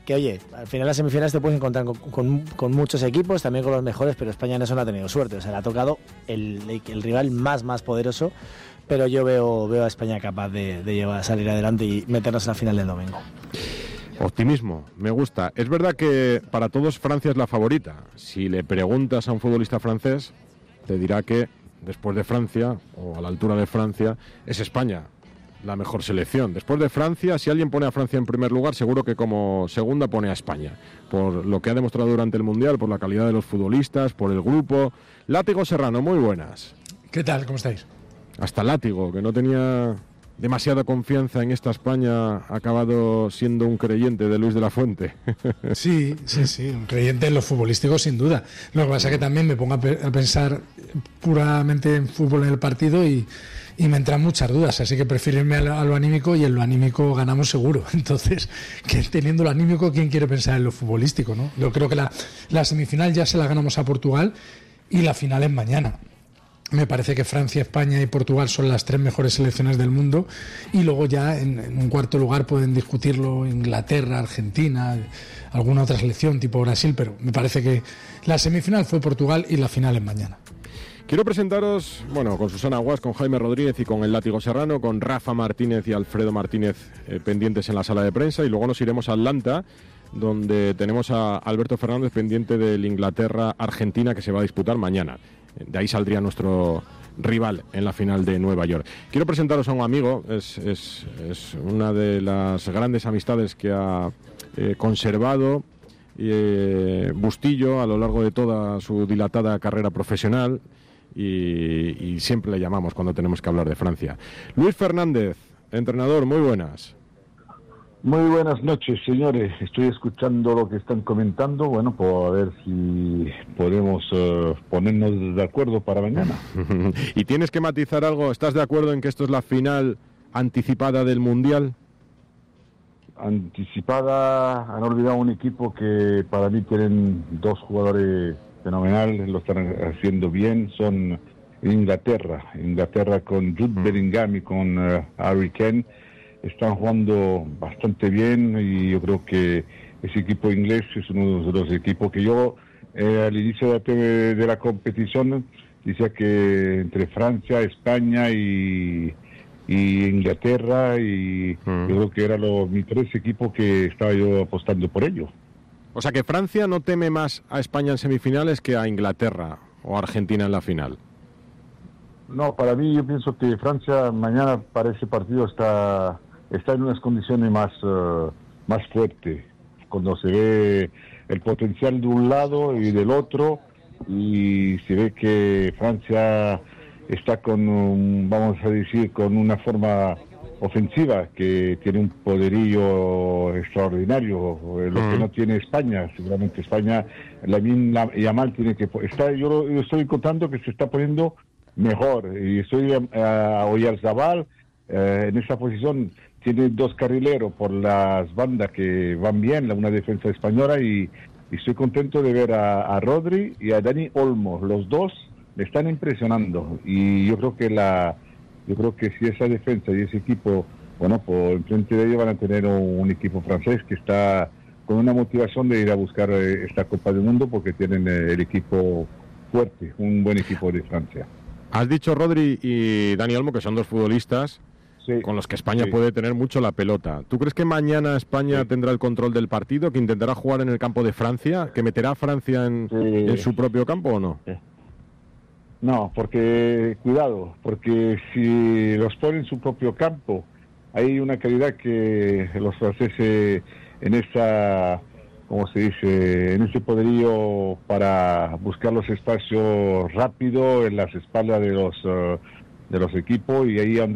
que oye, al final las semifinales te puedes encontrar con muchos equipos, también con los mejores, pero España en eso no ha tenido suerte, o sea, le ha tocado el rival más poderoso, pero yo veo a España capaz de salir adelante y meternos en la final del domingo. Optimismo, me gusta. Es verdad que para todos Francia es la favorita. Si le preguntas a un futbolista francés, te dirá que después de Francia, o a la altura de Francia, es España la mejor selección. Después de Francia, si alguien pone a Francia en primer lugar, seguro que como segunda pone a España. Por lo que ha demostrado durante el Mundial, por la calidad de los futbolistas, por el grupo. Látigo Serrano, muy buenas. ¿Qué tal? ¿Cómo estáis? Hasta Látigo, que no tenía demasiada confianza en esta España, ha acabado siendo un creyente de Luis de la Fuente. Sí, un creyente en lo futbolístico sin duda. Lo que pasa es que también me pongo a pensar puramente en fútbol en el partido y me entran muchas dudas, así que prefiero irme a lo anímico, y en lo anímico ganamos seguro. Entonces, que teniendo lo anímico, ¿quién quiere pensar en lo futbolístico, no? Yo creo que la semifinal ya se la ganamos a Portugal y la final es mañana. Me parece que Francia, España y Portugal son las 3 mejores selecciones del mundo, y luego ya en un cuarto lugar pueden discutirlo Inglaterra, Argentina, alguna otra selección tipo Brasil, pero me parece que la semifinal fue Portugal y la final es mañana. Quiero presentaros, con Susana Guas, con Jaime Rodríguez y con el Látigo Serrano, con Rafa Martínez y Alfredo Martínez pendientes en la sala de prensa, y luego nos iremos a Atlanta, donde tenemos a Alberto Fernández pendiente del Inglaterra-Argentina, que se va a disputar mañana. De ahí saldría nuestro rival en la final de Nueva York. Quiero presentaros a un amigo, es una de las grandes amistades que ha conservado Bustillo a lo largo de toda su dilatada carrera profesional, y siempre le llamamos cuando tenemos que hablar de Francia. Luis Fernández, entrenador, muy buenas. Muy buenas noches, señores. Estoy escuchando lo que están comentando, por ver si podemos ponernos de acuerdo para mañana. ¿Y tienes que matizar algo? ¿Estás de acuerdo en que esto es la final anticipada del Mundial? Anticipada, han olvidado un equipo que para mí tienen 2 jugadores fenomenales, lo están haciendo bien, son Inglaterra con Jude Bellingham y con Harry Kane. Están jugando bastante bien, y yo creo que ese equipo inglés es uno de los equipos que yo al inicio de la competición decía que entre Francia, España y Inglaterra, y yo creo que eran mis 3 equipos que estaba yo apostando por ello. O sea que Francia no teme más a España en semifinales que a Inglaterra o Argentina en la final. No, para mí yo pienso que Francia mañana para ese partido está en unas condiciones más fuertes, cuando se ve el potencial de un lado y del otro, y se ve que Francia está con una forma ofensiva que tiene un poderío extraordinario, lo que no tiene España. Seguramente España, Lamine Yamal tiene que estar, yo estoy contando que se está poniendo mejor, y estoy a Oyarzabal en esa posición. Tiene 2 carrileros por las bandas que van bien, una defensa española, y estoy contento de ver a Rodri y a Dani Olmo. Los 2 me están impresionando, y yo creo que si esa defensa y ese equipo, por enfrente de ellos van a tener un equipo francés que está con una motivación de ir a buscar esta Copa del Mundo, porque tienen el equipo fuerte, un buen equipo de Francia. Has dicho Rodri y Dani Olmo, que son 2 futbolistas con los que España puede tener mucho la pelota. ¿Tú crees que mañana España tendrá el control del partido, que intentará jugar en el campo de Francia, que meterá a Francia en su propio campo, o no? No, porque porque si los pone en su propio campo, hay una calidad que los franceses en esa, como se dice, en ese poderío para buscar los espacios rápido en las espaldas de los equipos, y ahí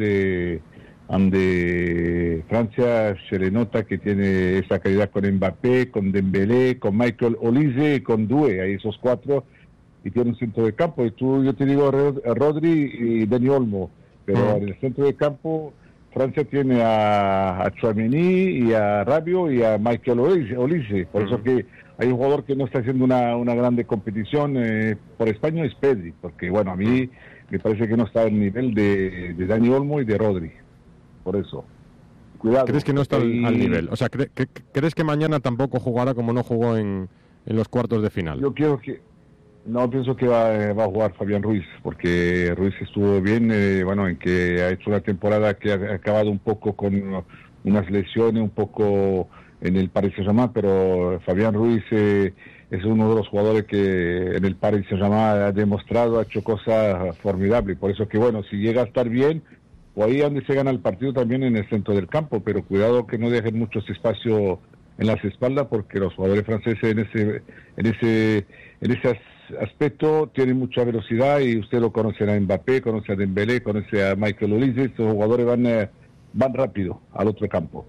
donde Francia se le nota que tiene esa calidad con Mbappé, con Dembélé, con Michael Olise y con Doué, ahí esos 4, y tiene un centro de campo. Y yo te digo Rodri y Dani Olmo, pero en el centro de campo Francia tiene a Tchouaméni y a Rabiot y a Michael Olise. Por eso que hay un jugador que no está haciendo una grande competición por España, es Pedri, porque a mí me parece que no está al nivel de Dani Olmo y de Rodri. Por eso. Cuidado. ¿Crees que no está al nivel? O sea, ¿crees que mañana tampoco jugará como no jugó en los cuartos de final? Yo pienso que va a jugar Fabián Ruiz, porque Ruiz estuvo bien, en que ha hecho una temporada que ha acabado un poco con unas lesiones, un poco en el Paris Saint-Germain, pero Fabián Ruiz es uno de los jugadores que en el Paris Saint-Germain ha demostrado, ha hecho cosas formidables. Por eso que, si llega a estar bien, o ahí es donde se gana el partido también en el centro del campo, pero cuidado que no dejen mucho espacio en las espaldas, porque los jugadores franceses en ese aspecto tienen mucha velocidad, y usted lo conoce a Mbappé, conoce a Dembélé, conoce a Michael Olise. Estos jugadores van rápido al otro campo.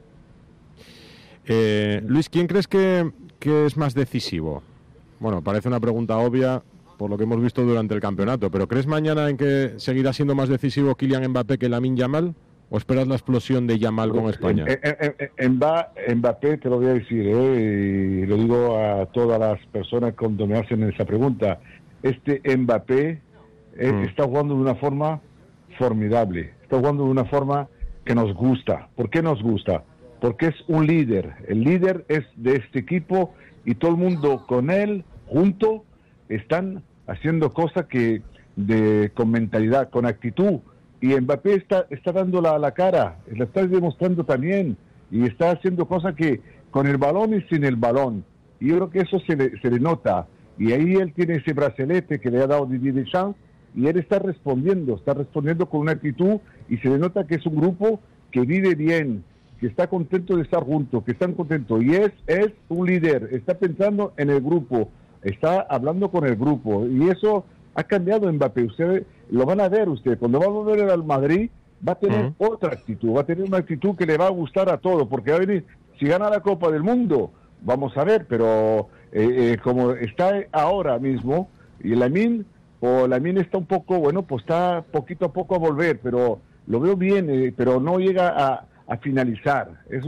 Luis, ¿quién crees que es más decisivo? Bueno, parece una pregunta obvia por lo que hemos visto durante el campeonato, pero ¿crees mañana en que seguirá siendo más decisivo Kylian Mbappé que Lamine Yamal? ¿O esperas la explosión de Yamal con España? Mbappé, te lo voy a decir, y lo digo a todas las personas cuando me hacen esa pregunta. Mbappé está jugando de una forma formidable, está jugando de una forma que nos gusta. ¿Por qué nos gusta? Porque es un líder. El líder es de este equipo, y todo el mundo con él, junto, están haciendo cosas con mentalidad, con actitud. Y Mbappé está dando la cara, la está demostrando también, y está haciendo cosas que con el balón y sin el balón. Y yo creo que eso se le nota. Y ahí él tiene ese bracelete que le ha dado Didier Deschamps, y él está respondiendo con una actitud, y se le nota que es un grupo que vive bien, que está contento de estar juntos, que están contentos. Y es un líder, está pensando en el grupo, está hablando con el grupo, y eso ha cambiado Mbappé. Ustedes lo van a ver, cuando va a volver al Madrid, va a tener otra actitud, va a tener una actitud que le va a gustar a todos, porque va a venir, si gana la Copa del Mundo, vamos a ver, pero como está ahora mismo, y Lamine está un poco, pues está poquito a poco a volver, pero lo veo bien, pero no llega a finalizar. Es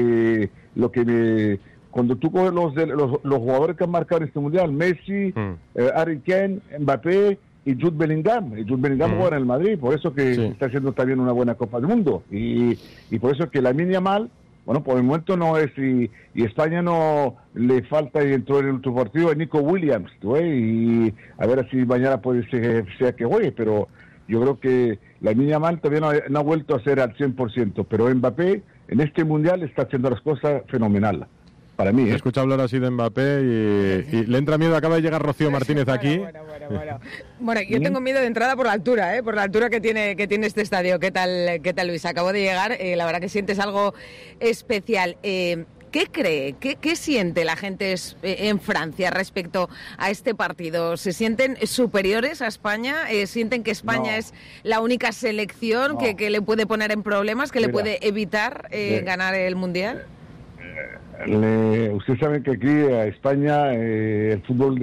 cuando tú coges los jugadores que han marcado en este mundial, Messi, Harry Kane, Mbappé y Jude Bellingham. Jude Bellingham juega en el Madrid, por eso que está haciendo también una buena Copa del Mundo. Y por eso que Lamine Yamal, por el momento no es, y España no le falta, y entró en el otro partido, a Nico Williams, y a ver si mañana puede ser que juegue, pero yo creo que Lamine Yamal todavía no ha vuelto a ser al 100%, pero Mbappé en este mundial está haciendo las cosas fenomenal. Para mí, Escucha hablar así de Mbappé y le entra miedo. Acaba de llegar Rocío Martínez aquí. Bueno, yo tengo miedo de entrada por la altura, por la altura que tiene este estadio. ¿Qué tal, Luis? Acabo de llegar, la verdad que sientes algo especial. ¿Qué cree? ¿Qué siente la gente en Francia respecto a este partido? ¿Se sienten superiores a España? ¿Sienten que España es la única selección que le puede poner en problemas, que le puede evitar ganar el Mundial? Usted sabe que aquí a España el fútbol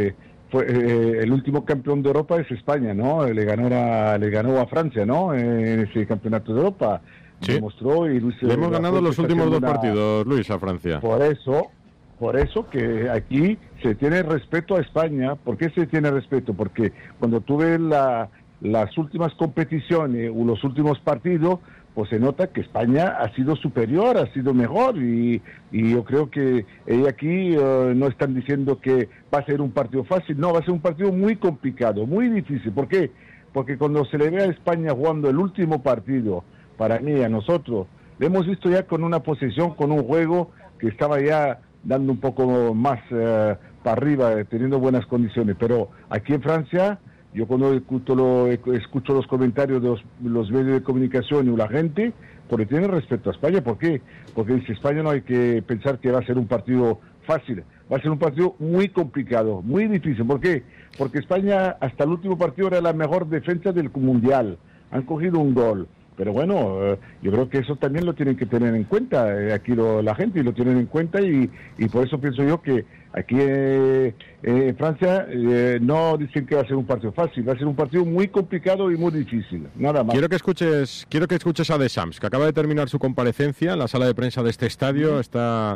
el último campeón de Europa es España, ¿no? Le ganó a Francia, ¿no? En ese campeonato de Europa. Sí. Demostró, y Luis le hemos ganado los últimos dos partidos, Luis, a Francia. Por eso que aquí se tiene respeto a España. ¿Por qué se tiene respeto? Porque cuando tú ves las últimas competiciones o los últimos partidos, pues se nota que España ha sido superior, ha sido mejor, y yo creo que aquí no están diciendo que va a ser un partido fácil. No, va a ser un partido muy complicado, muy difícil. ¿Por qué? Porque cuando se le ve a España jugando el último partido, para mí, a nosotros, le hemos visto ya con una posesión, con un juego que estaba ya dando un poco más para arriba, teniendo buenas condiciones. Pero aquí en Francia, yo cuando escucho los comentarios de los medios de comunicación y la gente, porque tienen respeto a España. ¿Por qué? Porque dice, España no hay que pensar que va a ser un partido fácil, va a ser un partido muy complicado, muy difícil. ¿Por qué? Porque España hasta el último partido era la mejor defensa del Mundial, han cogido un gol. Pero bueno, yo creo que eso también lo tienen que tener en cuenta aquí la gente, y lo tienen en cuenta, y por eso pienso yo que aquí en Francia no dicen que va a ser un partido fácil, va a ser un partido muy complicado y muy difícil, nada más. Quiero que escuches a Deschamps, que acaba de terminar su comparecencia en la sala de prensa de este estadio. Está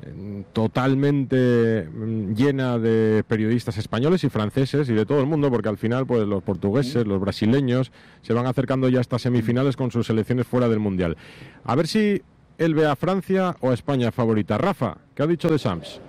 totalmente llena de periodistas españoles y franceses y de todo el mundo, porque al final pues los portugueses, los brasileños se van acercando ya a estas semifinales con sus selecciones fuera del Mundial. A ver si él ve a Francia o a España favorita. Rafa, ¿qué ha dicho de Sams?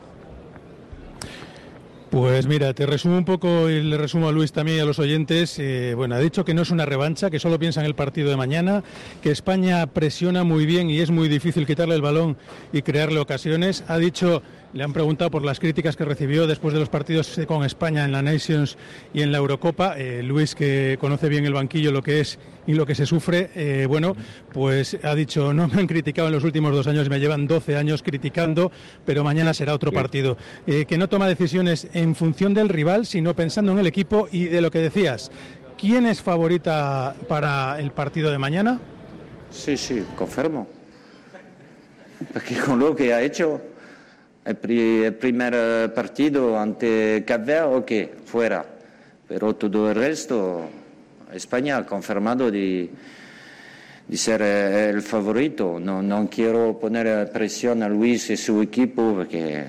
Pues mira, te resumo un poco y le resumo a Luis también y a los oyentes. Bueno, ha dicho que no es una revancha, que solo piensa en el partido de mañana, que España presiona muy bien y es muy difícil quitarle el balón y crearle ocasiones. Ha dicho, le han preguntado por las críticas que recibió después de los partidos con España en la Nations y en la Eurocopa. Luis, que conoce bien el banquillo, lo que es y lo que se sufre, bueno, pues ha dicho, no me han criticado en los últimos 2 años, me llevan 12 años criticando, pero mañana será otro partido. Que no toma decisiones en función del rival, sino pensando en el equipo. Y de lo que decías, ¿quién es favorita para el partido de mañana? Sí, confirmo. Porque con lo que ha hecho el primer partido ante Cap Verde, ok, fuera. Pero todo el resto, España ha confirmado de ser el favorito. No quiero poner presión a Luis y su equipo porque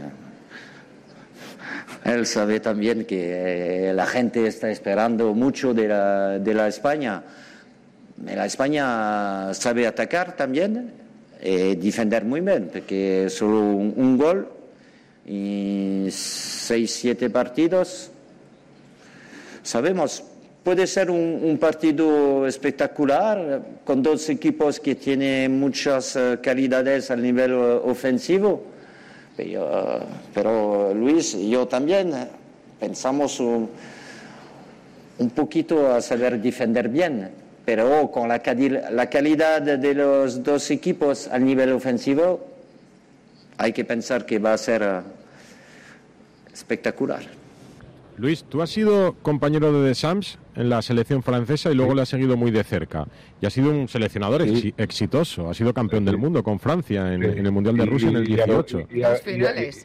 él sabe también que la gente está esperando mucho de la España. La España sabe atacar también y defender muy bien, porque solo un gol y 6-7 partidos. Sabemos, puede ser un partido espectacular con 2 equipos que tienen muchas calidades al nivel ofensivo. Pero Luis y yo también pensamos un poquito a saber defender bien, pero con la calidad de los 2 equipos al nivel ofensivo hay que pensar que va a ser espectacular. Luis, tú has sido compañero de Deschamps en la selección francesa y luego le has seguido muy de cerca. Y has sido un seleccionador exitoso. Has sido campeón del mundo con Francia en el Mundial de Rusia en el 18. Los finales.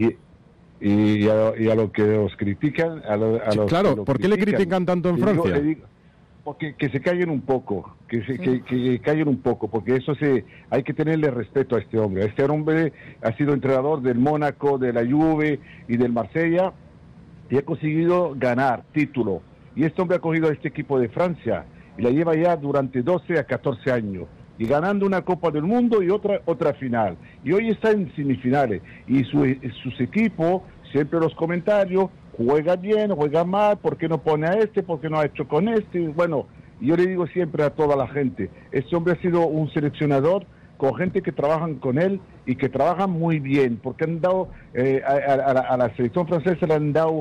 Y a lo que os critican... Claro, ¿por qué le critican tanto en Francia? Porque que se callen un poco, que callen un poco, porque eso hay que tenerle respeto a este hombre. Este hombre ha sido entrenador del Mónaco, de la Juve y del Marsella, y ha conseguido ganar título. Y este hombre ha cogido a este equipo de Francia y la lleva ya durante 12 a 14 años, y ganando una Copa del Mundo y otra final. Y hoy está en semifinales. Y sus equipos, siempre los comentarios, juega bien, juega mal, ¿por qué no pone a este? ¿Por qué no ha hecho con este? Bueno, yo le digo siempre a toda la gente, este hombre ha sido un seleccionador con gente que trabajan con él y que trabajan muy bien, porque han dado a la selección francesa le han dado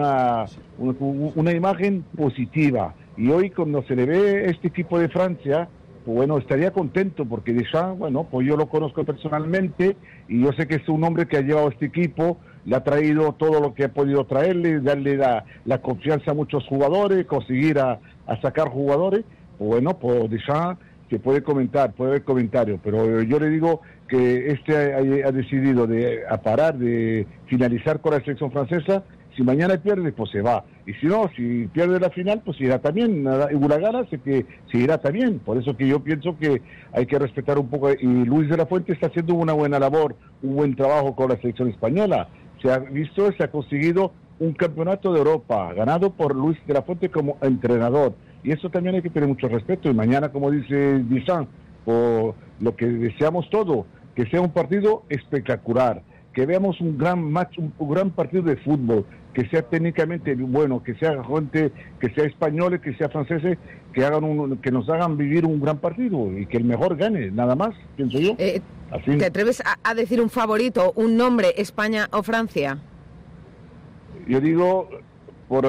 una imagen positiva. Y hoy cuando se le ve este equipo de Francia, pues bueno, estaría contento porque Deschamps, bueno, pues yo lo conozco personalmente y yo sé que es un hombre que ha llevado este equipo, le ha traído todo lo que ha podido traerle, darle la confianza a muchos jugadores, conseguir a sacar jugadores. Pues bueno, pues Deschamps se puede comentar, puede haber comentarios, pero yo le digo que ha decidido parar, de finalizar con la selección francesa. Si mañana pierde, pues se va. Y si no, si pierde la final, pues irá también. Una gana, sé que se irá también. Por eso que yo pienso que hay que respetar un poco. Y Luis de la Fuente está haciendo una buena labor, un buen trabajo con la selección española. Se ha conseguido un campeonato de Europa, ganado por Luis de la Fuente como entrenador. Y eso también hay que tener mucho respeto. Y mañana, como dice Deschamps, por lo que deseamos todo, que sea un partido espectacular, que veamos un gran match, un gran partido de fútbol, que sea técnicamente bueno, que sea gente, que sea españoles, que sea franceses, que nos hagan vivir un gran partido y que el mejor gane, nada más, pienso yo. Así. ¿Te atreves a decir un favorito, un nombre, España o Francia? Yo digo, por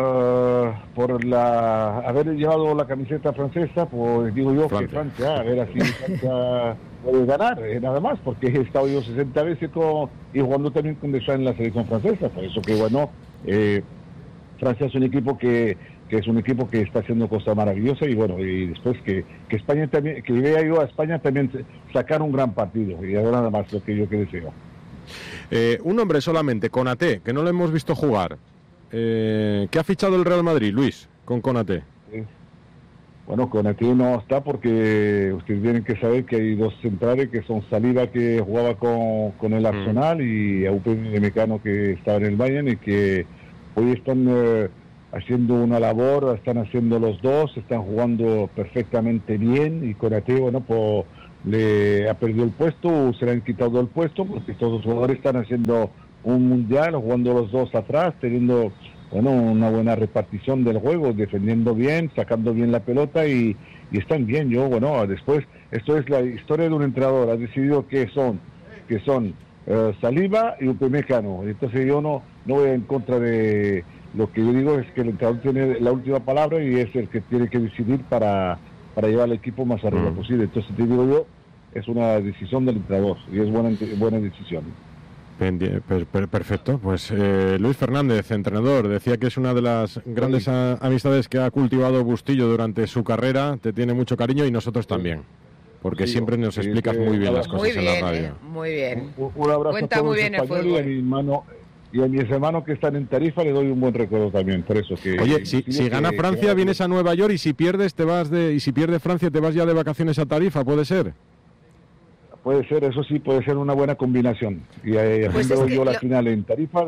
haber llevado la camiseta francesa, pues digo yo que Francia, a ver así Francia puede ganar, nada más, porque he estado yo 60 veces y jugando también con Deschamps en la selección francesa, por eso que bueno, Francia es un equipo que es un equipo que está haciendo cosas maravillosas, y bueno, y después que España también, que vea yo a España también sacar un gran partido, y ahora nada más lo que yo deseo. Un hombre solamente, Konaté, que no lo hemos visto jugar. ¿Qué ha fichado el Real Madrid, Luis, con Konaté? Bueno, Konaté no está porque ustedes tienen que saber que hay 2 centrales, que son Saliba, que jugaba con el Arsenal, y Aupamecano Mecano, que estaba en el Bayern, y que hoy están haciendo una labor, están haciendo los dos, están jugando perfectamente bien, y Konaté, bueno, pues le ha perdido el puesto o se le han quitado el puesto, porque todos los jugadores están haciendo un mundial, jugando los dos atrás, teniendo una buena repartición del juego, defendiendo bien, sacando bien la pelota y están bien. Después, esto es la historia de un entrenador, ha decidido que son Saliba y Upamecano. Entonces yo no voy en contra de lo que yo digo, es que el entrenador tiene la última palabra y es el que tiene que decidir para llevar al equipo más arriba posible. Entonces te digo yo, es una decisión del entrenador y es buena decisión. Perfecto, pues Luis Fernández, entrenador, decía que es una de las grandes amistades que ha cultivado Bustillo durante su carrera, te tiene mucho cariño y nosotros también, porque siempre nos explicas muy bien las cosas en la radio. Muy bien, un abrazo cuenta a todos muy bien el fútbol. Y a mis hermanos que están en Tarifa le doy un buen recuerdo también, por eso que... Oye, si gana Francia vienes a Nueva York y si pierdes y si pierde Francia te vas ya de vacaciones a Tarifa, ¿puede ser? Puede ser, eso sí, puede ser una buena combinación. Y pues yo la final en Tarifa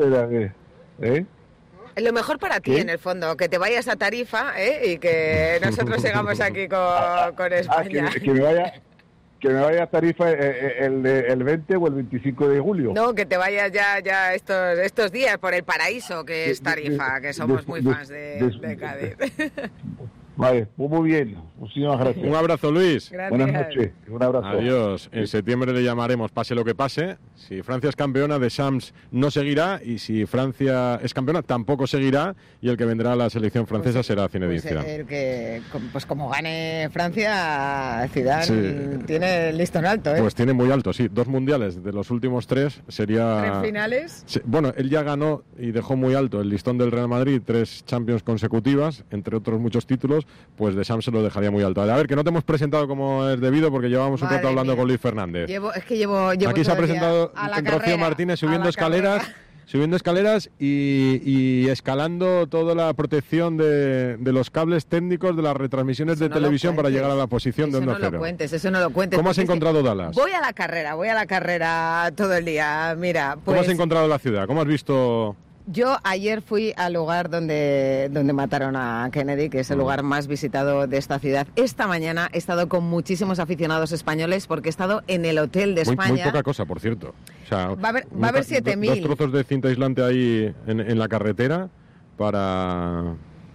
Lo mejor para ti, en el fondo, que te vayas a Tarifa y que nosotros sigamos aquí con España. Que me vaya a Tarifa el 20 o el 25 de julio. No, que te vayas ya estos días por el paraíso que es Tarifa, que somos muy fans de Cádiz. Vale, muy bien. Muchísimas gracias. Un abrazo, Luis. Gracias. Buenas noches. Un abrazo. Adiós. En septiembre le llamaremos, pase lo que pase. Si Francia es campeona, Deschamps no seguirá. Y si Francia es campeona, tampoco seguirá. Y el que vendrá a la selección francesa será Zinedine Zidane. El que, pues como gane Francia, Zidane tiene el listón alto. Pues tiene muy alto, sí. 2 mundiales de los últimos 3 sería... 3 finales. Bueno, él ya ganó y dejó muy alto el listón del Real Madrid, 3 Champions consecutivas, entre otros muchos títulos. Pues Deschamps se lo dejaría muy alto. A ver, que no te hemos presentado como es debido porque llevábamos un rato hablando con Luis Fernández. Llevo aquí se ha presentado Rocío Martínez subiendo escaleras y escalando toda la protección de los cables técnicos de las retransmisiones de televisión para llegar a la posición de Onda Cero. Eso no lo cuentes. ¿Cómo has encontrado Dallas? Voy a la carrera todo el día. Mira, pues... ¿Cómo has encontrado la ciudad? ¿Cómo has visto...? Yo ayer fui al lugar donde mataron a Kennedy, que es el lugar más visitado de esta ciudad. Esta mañana he estado con muchísimos aficionados españoles porque he estado en el hotel de España. Muy poca cosa, por cierto. O sea, va a haber 7.000. 2 trozos de cinta aislante ahí en la carretera para...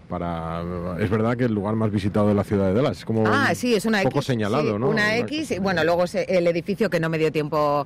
Es verdad que el lugar más visitado de la ciudad de Dallas es como es una poco X, señalado, ¿no? Una X y bueno, luego el edificio que no me dio tiempo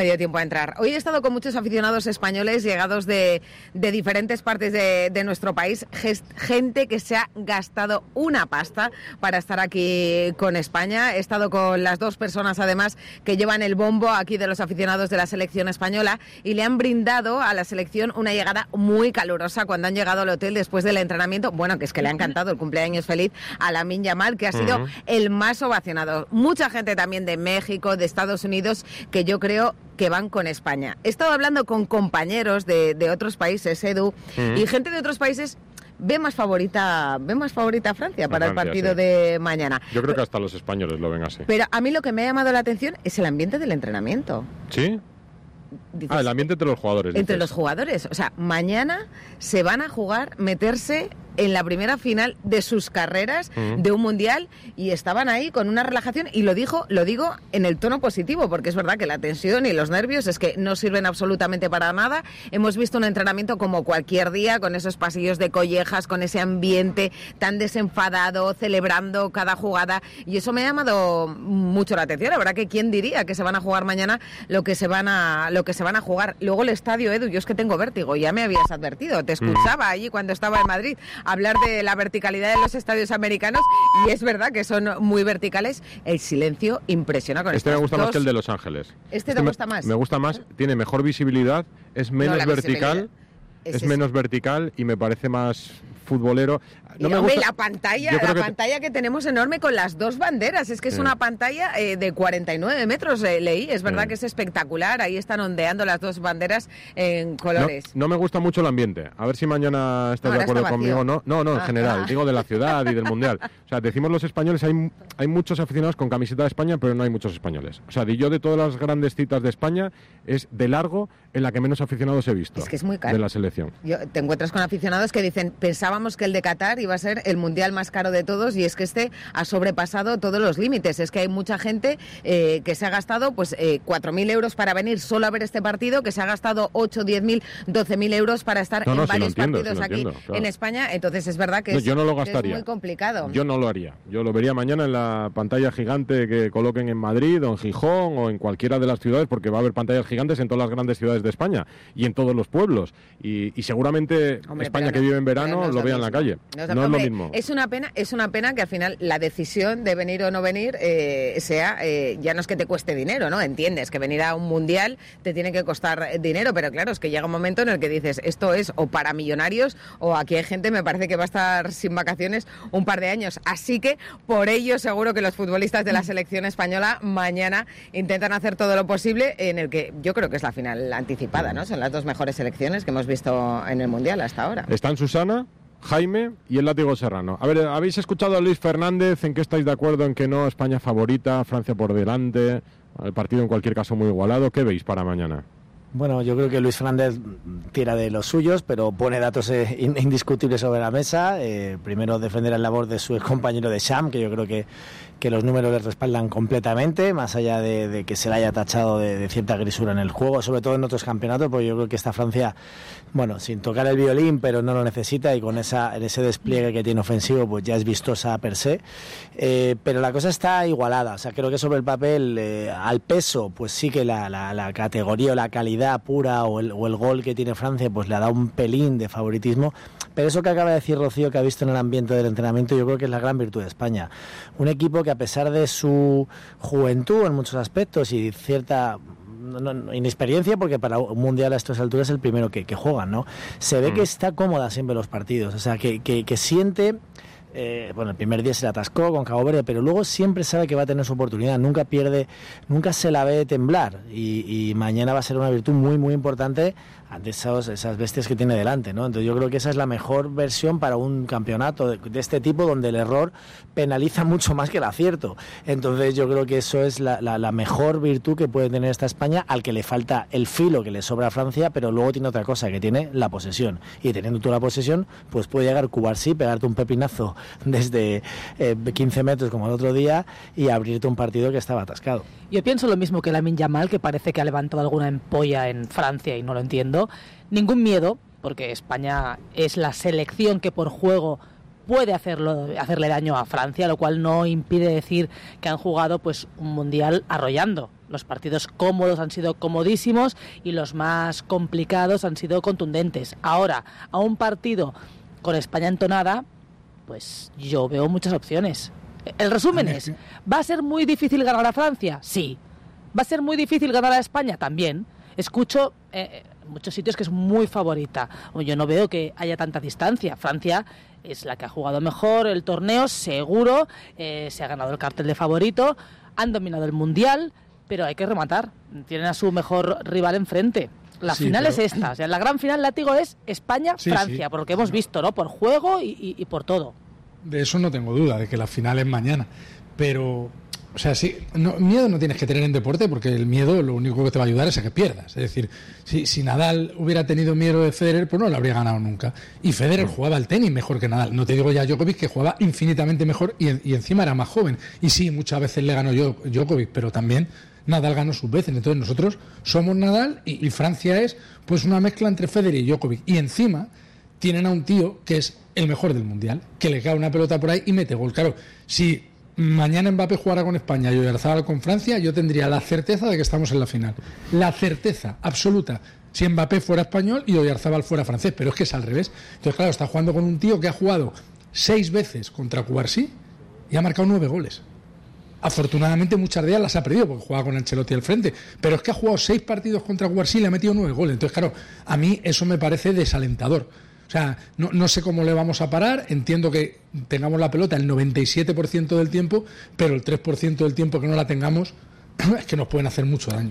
a entrar. Hoy he estado con muchos aficionados españoles llegados de diferentes partes de nuestro país, gente que se ha gastado una pasta para estar aquí con España. He estado con las 2 personas además que llevan el bombo aquí de los aficionados de la selección española y le han brindado a la selección una llegada muy calurosa cuando han llegado al hotel después del entrenamiento. Bueno, que es que le ha encantado el cumpleaños feliz a Lamine Yamal, que ha sido el más ovacionado. Mucha gente también de México, de Estados Unidos, que yo creo que van con España. He estado hablando con compañeros de otros países, Edu, y gente de otros países ve más favorita a Francia para el partido de mañana. Yo creo que hasta los españoles lo ven así. Pero a mí lo que me ha llamado la atención es el ambiente del entrenamiento. ¿Sí? Dices, el ambiente entre los jugadores. Entre los jugadores. O sea, mañana se van a jugar, meterse en la primera final de sus carreras de un mundial y estaban ahí con una relajación y lo digo en el tono positivo porque es verdad que la tensión y los nervios es que no sirven absolutamente para nada. Hemos visto un entrenamiento como cualquier día con esos pasillos de collejas, con ese ambiente tan desenfadado, celebrando cada jugada y eso me ha llamado mucho la atención. La verdad que quién diría que se van a jugar mañana lo que se van a jugar. Luego el estadio, Edu, yo es que tengo vértigo, ya me habías advertido, te escuchaba allí cuando estaba en Madrid hablar de la verticalidad de los estadios americanos y es verdad que son muy verticales. El silencio impresiona con me gusta más que el de Los Ángeles. ¿Te gusta más? Me gusta más, tiene mejor visibilidad, es menos vertical. Es menos vertical y me parece más futbolero. No me gusta. La pantalla que tenemos enorme con las 2 banderas, es que es una pantalla de 49 metros, leí, es verdad que es espectacular, ahí están ondeando las 2 banderas en colores. No me gusta mucho el ambiente, a ver si mañana estás de acuerdo conmigo. No, en general, digo de la ciudad y del Mundial. O sea, decimos los españoles, hay muchos aficionados con camiseta de España, pero no hay muchos españoles. O sea, yo de todas las grandes citas de España, es de largo en la que menos aficionados he visto. Es que es muy caro. De la selección. selección. Te encuentras con aficionados que dicen, pensábamos que el de Qatar iba a ser el mundial más caro de todos, y es que este ha sobrepasado todos los límites. Es que hay mucha gente que se ha gastado pues 4.000 euros para venir solo a ver este partido, que se ha gastado 8, 10.000, 12.000 euros para estar en varios partidos aquí en España. Entonces es verdad que yo no lo gastaría. Es muy complicado. Yo no lo haría. Yo lo vería mañana en la pantalla gigante que coloquen en Madrid o en Gijón o en cualquiera de las ciudades, porque va a haber pantallas gigantes en todas las grandes ciudades de España y en todos los pueblos. Y seguramente España que vive en verano lo vea en la calle. No es lo mismo. Es una pena que al final la decisión de venir o no venir sea, ya no es que te cueste dinero, ¿no? Entiendes que venir a un mundial te tiene que costar dinero, pero claro, es que llega un momento en el que dices, esto es o para millonarios o aquí hay gente, me parece que va a estar sin vacaciones un par de años. Así que por ello seguro que los futbolistas de la selección española mañana intentan hacer todo lo posible, en el que yo creo que es la final anticipada, ¿no? Son las dos mejores selecciones que hemos visto en el mundial hasta ahora. Están Susana, Jaime y el Látigo Serrano. A ver, ¿habéis escuchado a Luis Fernández? ¿En qué estáis de acuerdo? ¿En que no? España favorita, Francia por delante, el partido en cualquier caso muy igualado. ¿Qué veis para mañana? Bueno, yo creo que Luis Fernández tira de los suyos, pero pone datos indiscutibles sobre la mesa. Primero, defender el labor de su compañero de Sham, que yo creo que los números le respaldan completamente, más allá de que se le haya tachado de cierta grisura en el juego, sobre todo en otros campeonatos, porque yo creo que esta Francia, bueno, sin tocar el violín, pero no lo necesita, y con ese despliegue que tiene ofensivo, pues ya es vistosa per se. Pero la cosa está igualada, o sea, creo que sobre el papel, al peso, pues sí que la categoría o la calidad pura o el gol que tiene Francia pues le ha dado un pelín de favoritismo, pero eso que acaba de decir Rocío, que ha visto en el ambiente del entrenamiento, yo creo que es la gran virtud de España. Un equipo que a pesar de su juventud en muchos aspectos y cierta inexperiencia, porque para un mundial a estas alturas es el primero que juegan, ¿no? Se ve que está cómoda siempre en los partidos, o sea, que siente... bueno, el primer día se le atascó con Cabo Verde, pero luego siempre sabe que va a tener su oportunidad, nunca pierde, nunca se la ve temblar, y mañana va a ser una virtud muy muy importante ante esas bestias que tiene delante, ¿no? Entonces yo creo que esa es la mejor versión para un campeonato de este tipo, donde el error penaliza mucho más que el acierto. Entonces yo creo que eso es la mejor virtud que puede tener esta España, al que le falta el filo que le sobra a Francia, pero luego tiene otra cosa, que tiene la posesión, y teniendo tú la posesión, pues puede llegar Cubarsí, pegarte un pepinazo desde 15 metros como el otro día y abrirte un partido que estaba atascado. Yo pienso lo mismo que Lamine Yamal, que parece que ha levantado alguna ampolla en Francia y no lo entiendo. Ningún miedo, porque España es la selección que por juego puede hacerle daño a Francia, lo cual no impide decir que han jugado pues un mundial arrollando. Los partidos cómodos han sido comodísimos y los más complicados han sido contundentes. Ahora, a un partido con España entonada, pues yo veo muchas opciones. El resumen es, ¿va a ser muy difícil ganar a Francia? Sí. ¿Va a ser muy difícil ganar a España? También. Escucho en muchos sitios que es muy favorita. Yo no veo que haya tanta distancia. Francia es la que ha jugado mejor el torneo, seguro. Se ha ganado el cartel de favorito. Han dominado el Mundial, pero hay que rematar. Tienen a su mejor rival enfrente. La final es esta. O sea, la gran final, Látigo, es España-Francia, por lo que hemos visto, ¿no? Por juego y por todo. De eso no tengo duda, de que la final es mañana. Pero, o sea, sí, miedo no tienes que tener en deporte, porque el miedo lo único que te va a ayudar es a que pierdas. Es decir, si Nadal hubiera tenido miedo de Federer, pues no lo habría ganado nunca. Y Federer jugaba al tenis mejor que Nadal. No te digo ya Djokovic, que jugaba infinitamente mejor y encima era más joven. Y sí, muchas veces le ganó Djokovic, pero también Nadal ganó sus veces. Entonces nosotros somos Nadal y Francia es pues una mezcla entre Federer y Djokovic. Y encima tienen a un tío que es el mejor del mundial, que le cae una pelota por ahí y mete gol. Claro, si mañana Mbappé jugara con España y Oyarzabal con Francia, yo tendría la certeza de que estamos en la final. La certeza absoluta. Si Mbappé fuera español y Oyarzabal fuera francés, pero es que es al revés. Entonces, claro, está jugando con un tío que ha jugado 6 veces contra Cubarsí y ha marcado 9 goles. Afortunadamente muchas de ellas las ha perdido porque juega con Ancelotti al frente, pero es que ha jugado 6 partidos contra Cubarsí y le ha metido 9 goles. Entonces, claro, a mí eso me parece desalentador. O sea, no sé cómo le vamos a parar. Entiendo que tengamos la pelota el 97% del tiempo, pero el 3% del tiempo que no la tengamos es que nos pueden hacer mucho daño.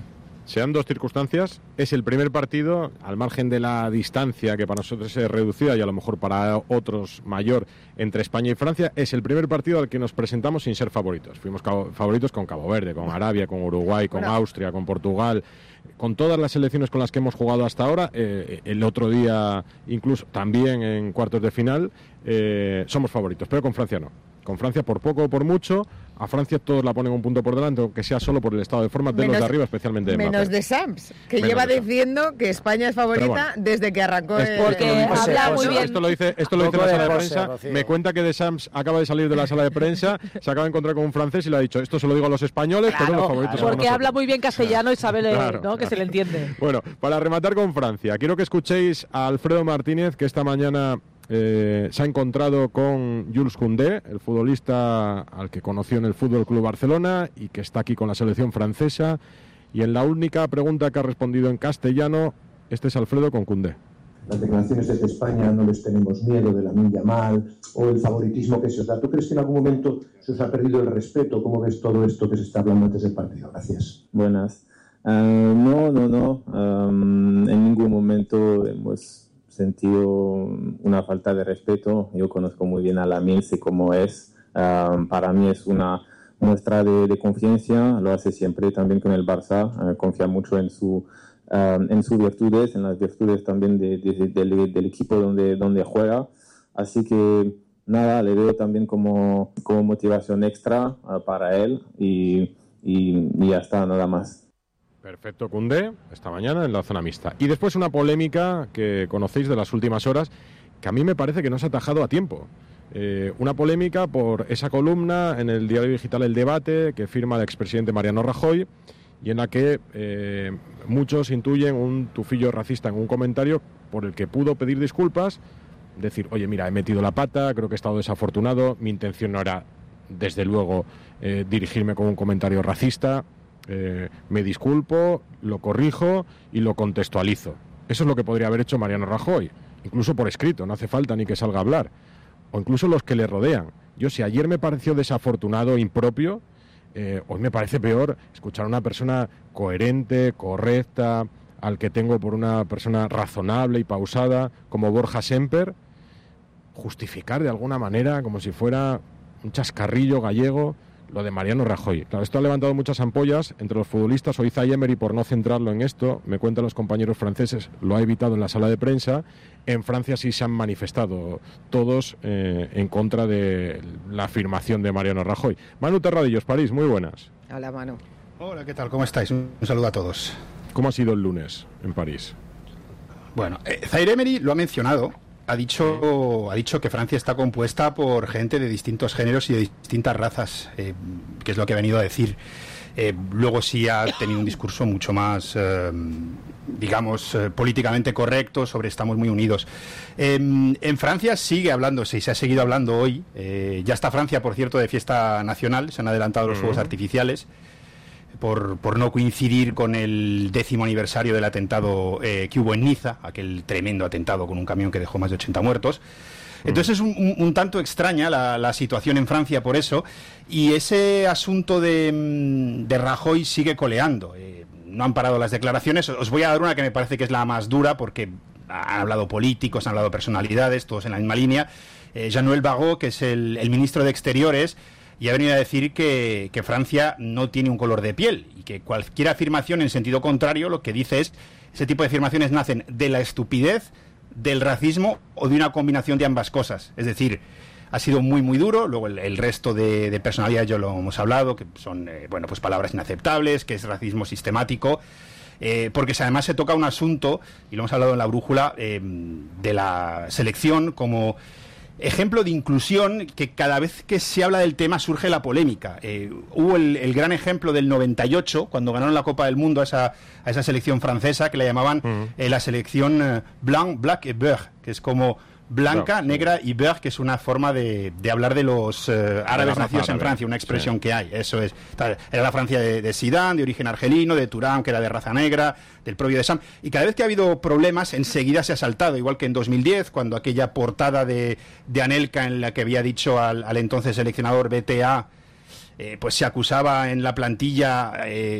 sean dos circunstancias, es el primer partido, al margen de la distancia que para nosotros es reducida y a lo mejor para otros mayor entre España y Francia, es el primer partido al que nos presentamos sin ser favoritos. Fuimos favoritos con Cabo Verde, con Arabia, con Uruguay, con Austria, con Portugal, con todas las selecciones con las que hemos jugado hasta ahora. El otro día, incluso también en cuartos de final, somos favoritos, pero con Francia no. Con Francia, por poco o por mucho, a Francia todos la ponen un punto por delante, aunque sea solo por el estado de forma de los de arriba, especialmente de Mbappé. Menos de Sams, que lleva diciendo que España es favorita desde que arrancó. Porque habla muy bien. Esto lo dice en la sala de prensa. Rocío. Me cuenta que de Sams acaba de salir de la sala de prensa, se acaba de encontrar con un francés y le ha dicho, esto se lo digo a los españoles, pero los favoritos son porque habla muy bien castellano y sabe que se le entiende. Bueno, para rematar con Francia, quiero que escuchéis a Alfredo Martínez, que esta mañana se ha encontrado con Jules Koundé, el futbolista al que conoció en el Fútbol Club Barcelona y que está aquí con la selección francesa. Y en la única pregunta que ha respondido en castellano, este es Alfredo con Koundé. Las declaraciones desde España, no les tenemos miedo de Lamine Yamal o el favoritismo que se os da. ¿Tú crees que en algún momento se os ha perdido el respeto? ¿Cómo ves todo esto que se está hablando antes del partido? Gracias. Buenas. No. En ningún momento hemos sentido una falta de respeto. Yo conozco muy bien a Lamine, sé cómo es. Para mí es una muestra de confianza, lo hace siempre también con el Barça, confía mucho en sus virtudes, en las virtudes también del equipo donde juega. Así que nada, le veo también como motivación extra para él y ya está, nada más. Perfecto, Koundé, esta mañana en la zona mixta. Y después una polémica que conocéis de las últimas horas, que a mí me parece que no se ha atajado a tiempo. Una polémica por esa columna en el diario digital El Debate, que firma el expresidente Mariano Rajoy, y en la que muchos intuyen un tufillo racista en un comentario por el que pudo pedir disculpas, decir, oye, mira, he metido la pata, creo que he estado desafortunado, mi intención no era, desde luego, dirigirme con un comentario racista. Me disculpo, lo corrijo y lo contextualizo. Eso es lo que podría haber hecho Mariano Rajoy, incluso por escrito, no hace falta ni que salga a hablar, o incluso los que le rodean. Yo, si ayer me pareció desafortunado, impropio, hoy me parece peor escuchar a una persona coherente, correcta, al que tengo por una persona razonable y pausada, como Borja Semper, justificar de alguna manera, como si fuera un chascarrillo gallego, lo de Mariano Rajoy. Claro, esto ha levantado muchas ampollas entre los futbolistas. Hoy Unai Emery, por no centrarlo en esto, me cuentan los compañeros franceses, lo ha evitado en la sala de prensa. En Francia sí se han manifestado todos en contra de la afirmación de Mariano Rajoy. Manu Terradillos, París, muy buenas. Hola, Manu. Hola, ¿qué tal? ¿Cómo estáis? Un saludo a todos. ¿Cómo ha sido el lunes en París? Bueno, Zaire Emery lo ha mencionado. Ha dicho que Francia está compuesta por gente de distintos géneros y de distintas razas, que es lo que ha venido a decir. Luego sí ha tenido un discurso mucho más, políticamente correcto sobre estamos muy unidos. En Francia sigue hablándose y se ha seguido hablando hoy. Ya está Francia, por cierto, de fiesta nacional. Se han adelantado los fuegos artificiales por no coincidir con el 10º aniversario del atentado que hubo en Niza, aquel tremendo atentado con un camión que dejó más de 80 muertos. Entonces es un tanto extraña la situación en Francia por eso, y ese asunto de Rajoy sigue coleando. No han parado las declaraciones. Os voy a dar una que me parece que es la más dura, porque han hablado políticos, han hablado personalidades, todos en la misma línea. Jean-Noël Barrot, que es el ministro de Exteriores, y ha venido a decir que Francia no tiene un color de piel y que cualquier afirmación en sentido contrario lo que dice es ese tipo de afirmaciones nacen de la estupidez, del racismo o de una combinación de ambas cosas. Es decir, ha sido muy, muy duro. Luego el resto de personalidades ya lo hemos hablado, que son pues palabras inaceptables, que es racismo sistemático. Porque además se toca un asunto, y lo hemos hablado en la brújula, de la selección como ejemplo de inclusión, que cada vez que se habla del tema surge la polémica. Hubo el gran ejemplo del 98, cuando ganaron la Copa del Mundo a esa selección francesa, que la llamaban la selección blanc, black et beurre, que es como blanca, negra y beurre, que es una forma de hablar de los árabes nacidos en Francia, una expresión que hay. Eso es. Era la Francia de Zidane, de origen argelino, de Thuram, que era de raza negra, del propio Deschamps. Y cada vez que ha habido problemas, enseguida se ha saltado, igual que en 2010, cuando aquella portada de Anelka en la que había dicho al entonces seleccionador BTA pues se acusaba en la plantilla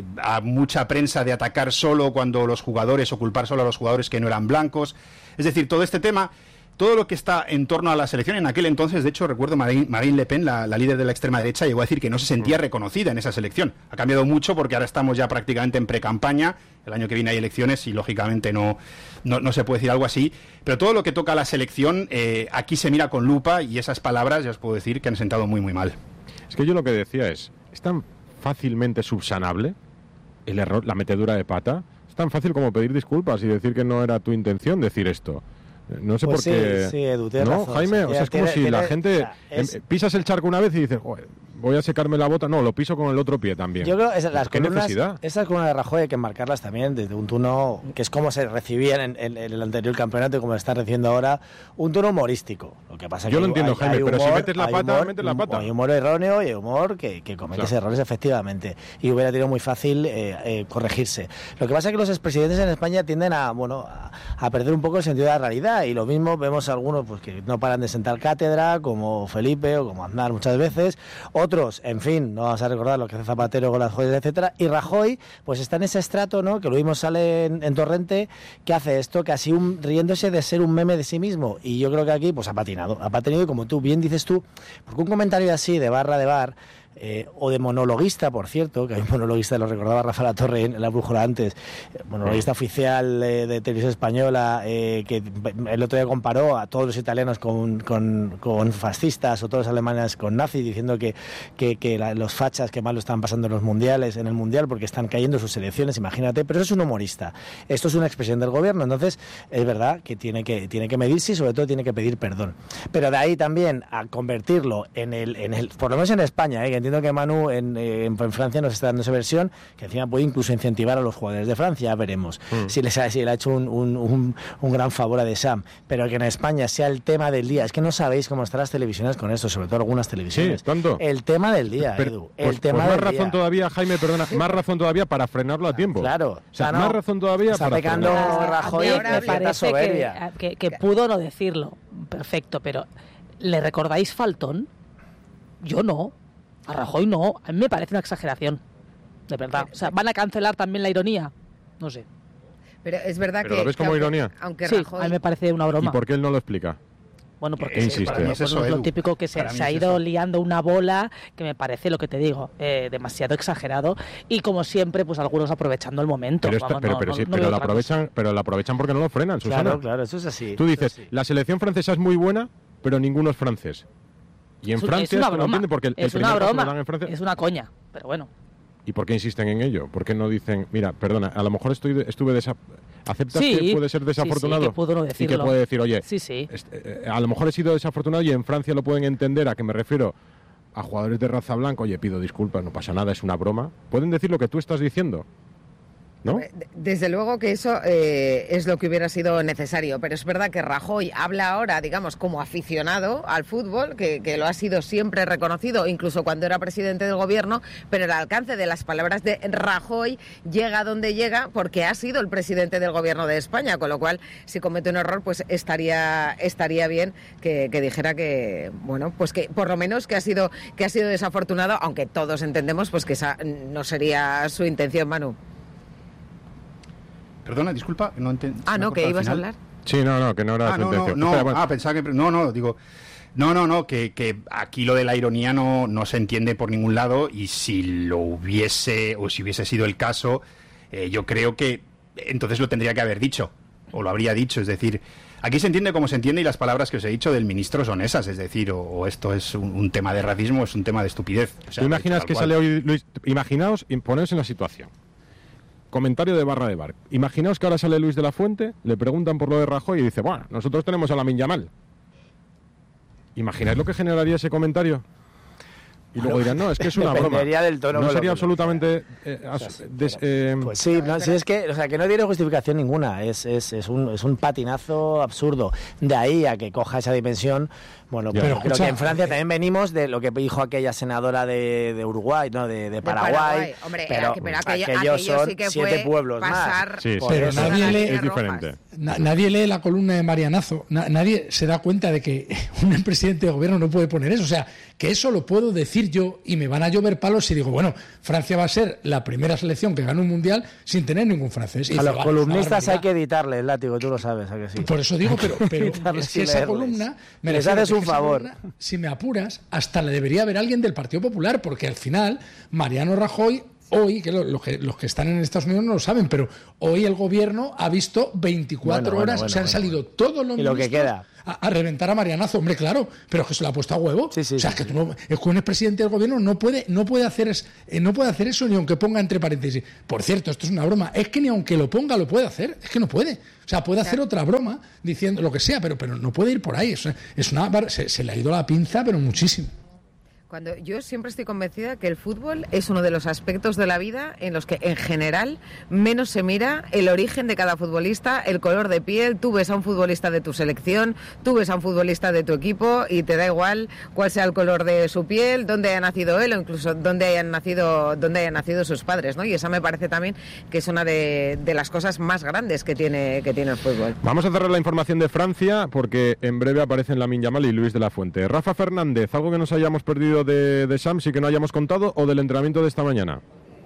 a mucha prensa de atacar solo cuando los jugadores, o culpar solo a los jugadores que no eran blancos. Es decir, todo este tema, todo lo que está en torno a la selección, en aquel entonces, de hecho, recuerdo Marine Le Pen, la líder de la extrema derecha, llegó a decir que no se sentía reconocida en esa selección. Ha cambiado mucho porque ahora estamos ya prácticamente en precampaña, el año que viene hay elecciones y lógicamente no se puede decir algo así, pero todo lo que toca a la selección, aquí se mira con lupa, y esas palabras ya os puedo decir que han sentado muy muy mal. Es que yo lo que decía es tan fácilmente subsanable el error, la metedura de pata. Es tan fácil como pedir disculpas y decir que no era tu intención decir esto. No sé pues por qué. Sí, Edu, tienes ¿no, razón, Jaime? sí, O sea, es como si la gente pisas el charco una vez y dices, voy a secarme la bota. No, lo piso con el otro pie también. Yo creo que ¿Qué necesidad? Esas columnas de Rajoy hay que marcarlas también desde un tono que es como se recibían en el anterior campeonato y como se está recibiendo ahora, un tono humorístico. Lo que pasa yo que lo entiendo, Jaime, hay humor, pero si metes la pata, metes la pata. Hay humor erróneo y hay humor que cometes errores efectivamente. Y hubiera tenido muy fácil corregirse. Lo que pasa es que los expresidentes en España tienden a perder un poco el sentido de la realidad, y lo mismo vemos algunos pues que no paran de sentar cátedra, como Felipe o como Aznar muchas veces, otros, en fin, no vamos a recordar lo que hace Zapatero con las joyas, etcétera, y Rajoy pues está en ese estrato, ¿no?, que lo mismo sale en Torrente, que hace esto casi riéndose de ser un meme de sí mismo, y yo creo que aquí pues ha patinado, y como tú bien dices tú, porque un comentario así de barra de bar, o de monologuista, por cierto, que hay un monologuista, lo recordaba Rafa Latorre en La Brújula antes, monologuista oficial de Televisión Española, que el otro día comparó a todos los italianos con fascistas, o todos los alemanes con nazis, diciendo que los fachas que mal lo están pasando en en el Mundial, porque están cayendo sus selecciones, imagínate, pero eso es un humorista. Esto es una expresión del gobierno, entonces es verdad que tiene que medirse y sobre todo tiene que pedir perdón. Pero de ahí también a convertirlo en el por lo menos en España, que entiendo que Manu en Francia nos está dando esa versión, que encima puede incluso incentivar a los jugadores de Francia, veremos si le ha hecho un gran favor a Deschamps, pero que en España sea el tema del día. Es que no sabéis cómo están las televisiones con esto, sobre todo algunas televisiones. Sí, ¿tanto? El tema del día, Edu. Más razón todavía, Jaime, perdona, más razón todavía para frenarlo a tiempo. Claro. O sea, más razón todavía está para pecando Rajoy me parece soberbia. Que pudo no decirlo, perfecto, pero ¿le recordáis Faltón? Yo no. A Rajoy no, a mí me parece una exageración, de verdad. O sea, ¿van a cancelar también la ironía? No sé. Pero es verdad ¿Pero lo ves como ironía? Aunque sí, Rajoy... a mí me parece una broma. ¿Y por qué él no lo explica? Bueno, porque insiste. Es lo típico que se ha ido liando una bola, que me parece, lo que te digo, demasiado exagerado, y como siempre, pues algunos aprovechando el momento. Pero lo aprovechan porque no lo frenan, Susana. Claro, eso es así. Tú dices, la selección francesa es muy buena, pero ninguno es francés. Y en Francia es una broma. No porque es una broma, es una coña, pero bueno. ¿Y por qué insisten en ello? ¿Por qué no dicen, mira, perdona, a lo mejor ¿aceptas sí, que puede ser desafortunado? Sí, que pudo no decirlo. Y que puede decir, oye, sí. A lo mejor he sido desafortunado y en Francia lo pueden entender, a que me refiero a jugadores de raza blanca, oye, pido disculpas, no pasa nada, es una broma. Pueden decir lo que tú estás diciendo, ¿no? Desde luego que eso es lo que hubiera sido necesario, pero es verdad que Rajoy habla ahora, digamos, como aficionado al fútbol, que lo ha sido siempre reconocido, incluso cuando era presidente del gobierno, pero el alcance de las palabras de Rajoy llega donde llega porque ha sido el presidente del gobierno de España, con lo cual, si comete un error, pues estaría bien que dijera que, bueno, pues que por lo menos que ha sido desafortunado, aunque todos entendemos pues que esa no sería su intención, Manu. Perdona, disculpa, no entendí. No, que ibas a hablar. Sí, no, que no era su intención. Pensaba que... No, que aquí lo de la ironía no se entiende por ningún lado, y si lo hubiese, o si hubiese sido el caso, yo creo que entonces lo tendría que haber dicho, o lo habría dicho, es decir, aquí se entiende como se entiende, y las palabras que os he dicho del ministro son esas, es decir, o esto es un tema de racismo, es un tema de estupidez. O sea, ¿tú imaginas que sale hoy Luis? Imaginaos, poneos en la situación. Comentario de barra de bar. Imaginaos que ahora sale Luis de la Fuente, le preguntan por lo de Rajoy y dice, bueno, nosotros tenemos a Lamine Yamal. ¿Imagináis lo que generaría ese comentario? Y luego dirán, no, es que es una broma. Del tono, no sería absolutamente... pues sí, es que, o sea, que no tiene justificación ninguna. Es un patinazo absurdo. De ahí a que coja esa dimensión. Bueno, pero creo que en Francia también venimos de lo que dijo aquella senadora de Uruguay, ¿no? De Paraguay. Hombre, pero aquello son sí que 7 pueblos más. Sí, pero nadie le... Es diferente. nadie lee la columna de Marianazo, nadie se da cuenta de que un presidente de gobierno no puede poner eso. O sea, que eso lo puedo decir yo y me van a llover palos si digo, bueno, Francia va a ser la primera selección que gana un mundial sin tener ningún francés. Y a dice, los columnistas hay que editarle el látigo, tú lo sabes, ¿a que sí? Por eso digo, pero es que esa columna me les haces un favor. Columna, si me apuras, hasta le debería haber alguien del Partido Popular, porque al final Mariano Rajoy hoy, que los que están en Estados Unidos no lo saben, pero hoy el gobierno ha visto 24 horas, han salido todos los ministros lo que queda a reventar a Marianazo. Hombre, claro, pero es que se lo ha puesto a huevo. Sí, o sea, que un expresidente del gobierno no puede hacer eso ni aunque ponga entre paréntesis. Por cierto, esto es una broma. Es que ni aunque lo ponga lo puede hacer. Es que no puede. O sea, puede hacer otra broma diciendo lo que sea, pero no puede ir por ahí. Se le ha ido la pinza, pero muchísimo. Cuando yo siempre estoy convencida que el fútbol es uno de los aspectos de la vida en los que en general menos se mira el origen de cada futbolista, el color de piel. Tú ves a un futbolista de tu selección, tú ves a un futbolista de tu equipo y te da igual cuál sea el color de su piel, dónde haya nacido él o incluso dónde hayan nacido sus padres, ¿no? Y esa me parece también que es una de las cosas más grandes que tiene el fútbol. Vamos a cerrar la información de Francia porque en breve aparecen Lamine Yamal y Luis de la Fuente. Rafa Fernández, ¿algo que nos hayamos perdido de Shams y que no hayamos contado o del entrenamiento de esta mañana?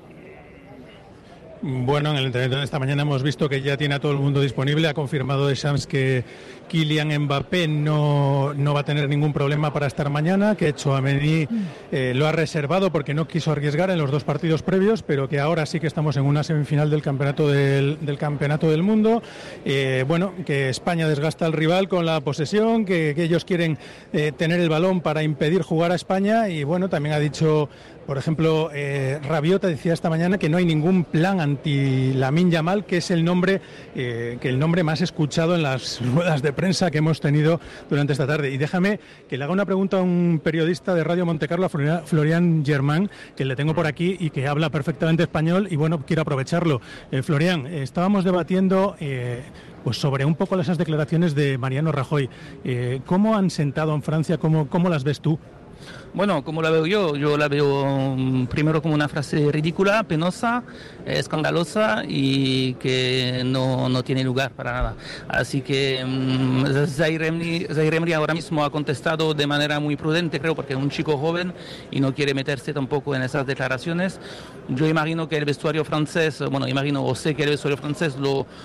Bueno, en el entrenamiento de esta mañana hemos visto que ya tiene a todo el mundo disponible. Ha confirmado Deschamps que Kylian Mbappé no va a tener ningún problema para estar mañana, que Tchouaméni lo ha reservado porque no quiso arriesgar en los dos partidos previos, pero que ahora sí que estamos en una semifinal del campeonato del mundo. Bueno, que España desgasta al rival con la posesión, que ellos quieren tener el balón para impedir jugar a España. Y bueno, también ha dicho, por ejemplo, Rabiot decía esta mañana que no hay ningún plan anti Lamine Yamal, que es el nombre más escuchado en las ruedas de prensa que hemos tenido durante esta tarde. Y déjame que le haga una pregunta a un periodista de Radio Montecarlo, a Florian Germán, que le tengo por aquí y que habla perfectamente español y bueno, quiero aprovecharlo. Florian, estábamos debatiendo pues sobre un poco esas declaraciones de Mariano Rajoy. ¿Cómo han sentado en Francia? ¿Cómo las ves tú? Bueno, como la veo yo la veo primero como una frase ridícula, penosa, escandalosa y que no tiene lugar para nada. Así que Zaïre Emery ahora mismo ha contestado de manera muy prudente, creo, porque es un chico joven y no quiere meterse tampoco en esas declaraciones. Yo imagino que el vestuario francés, o sé que el vestuario francés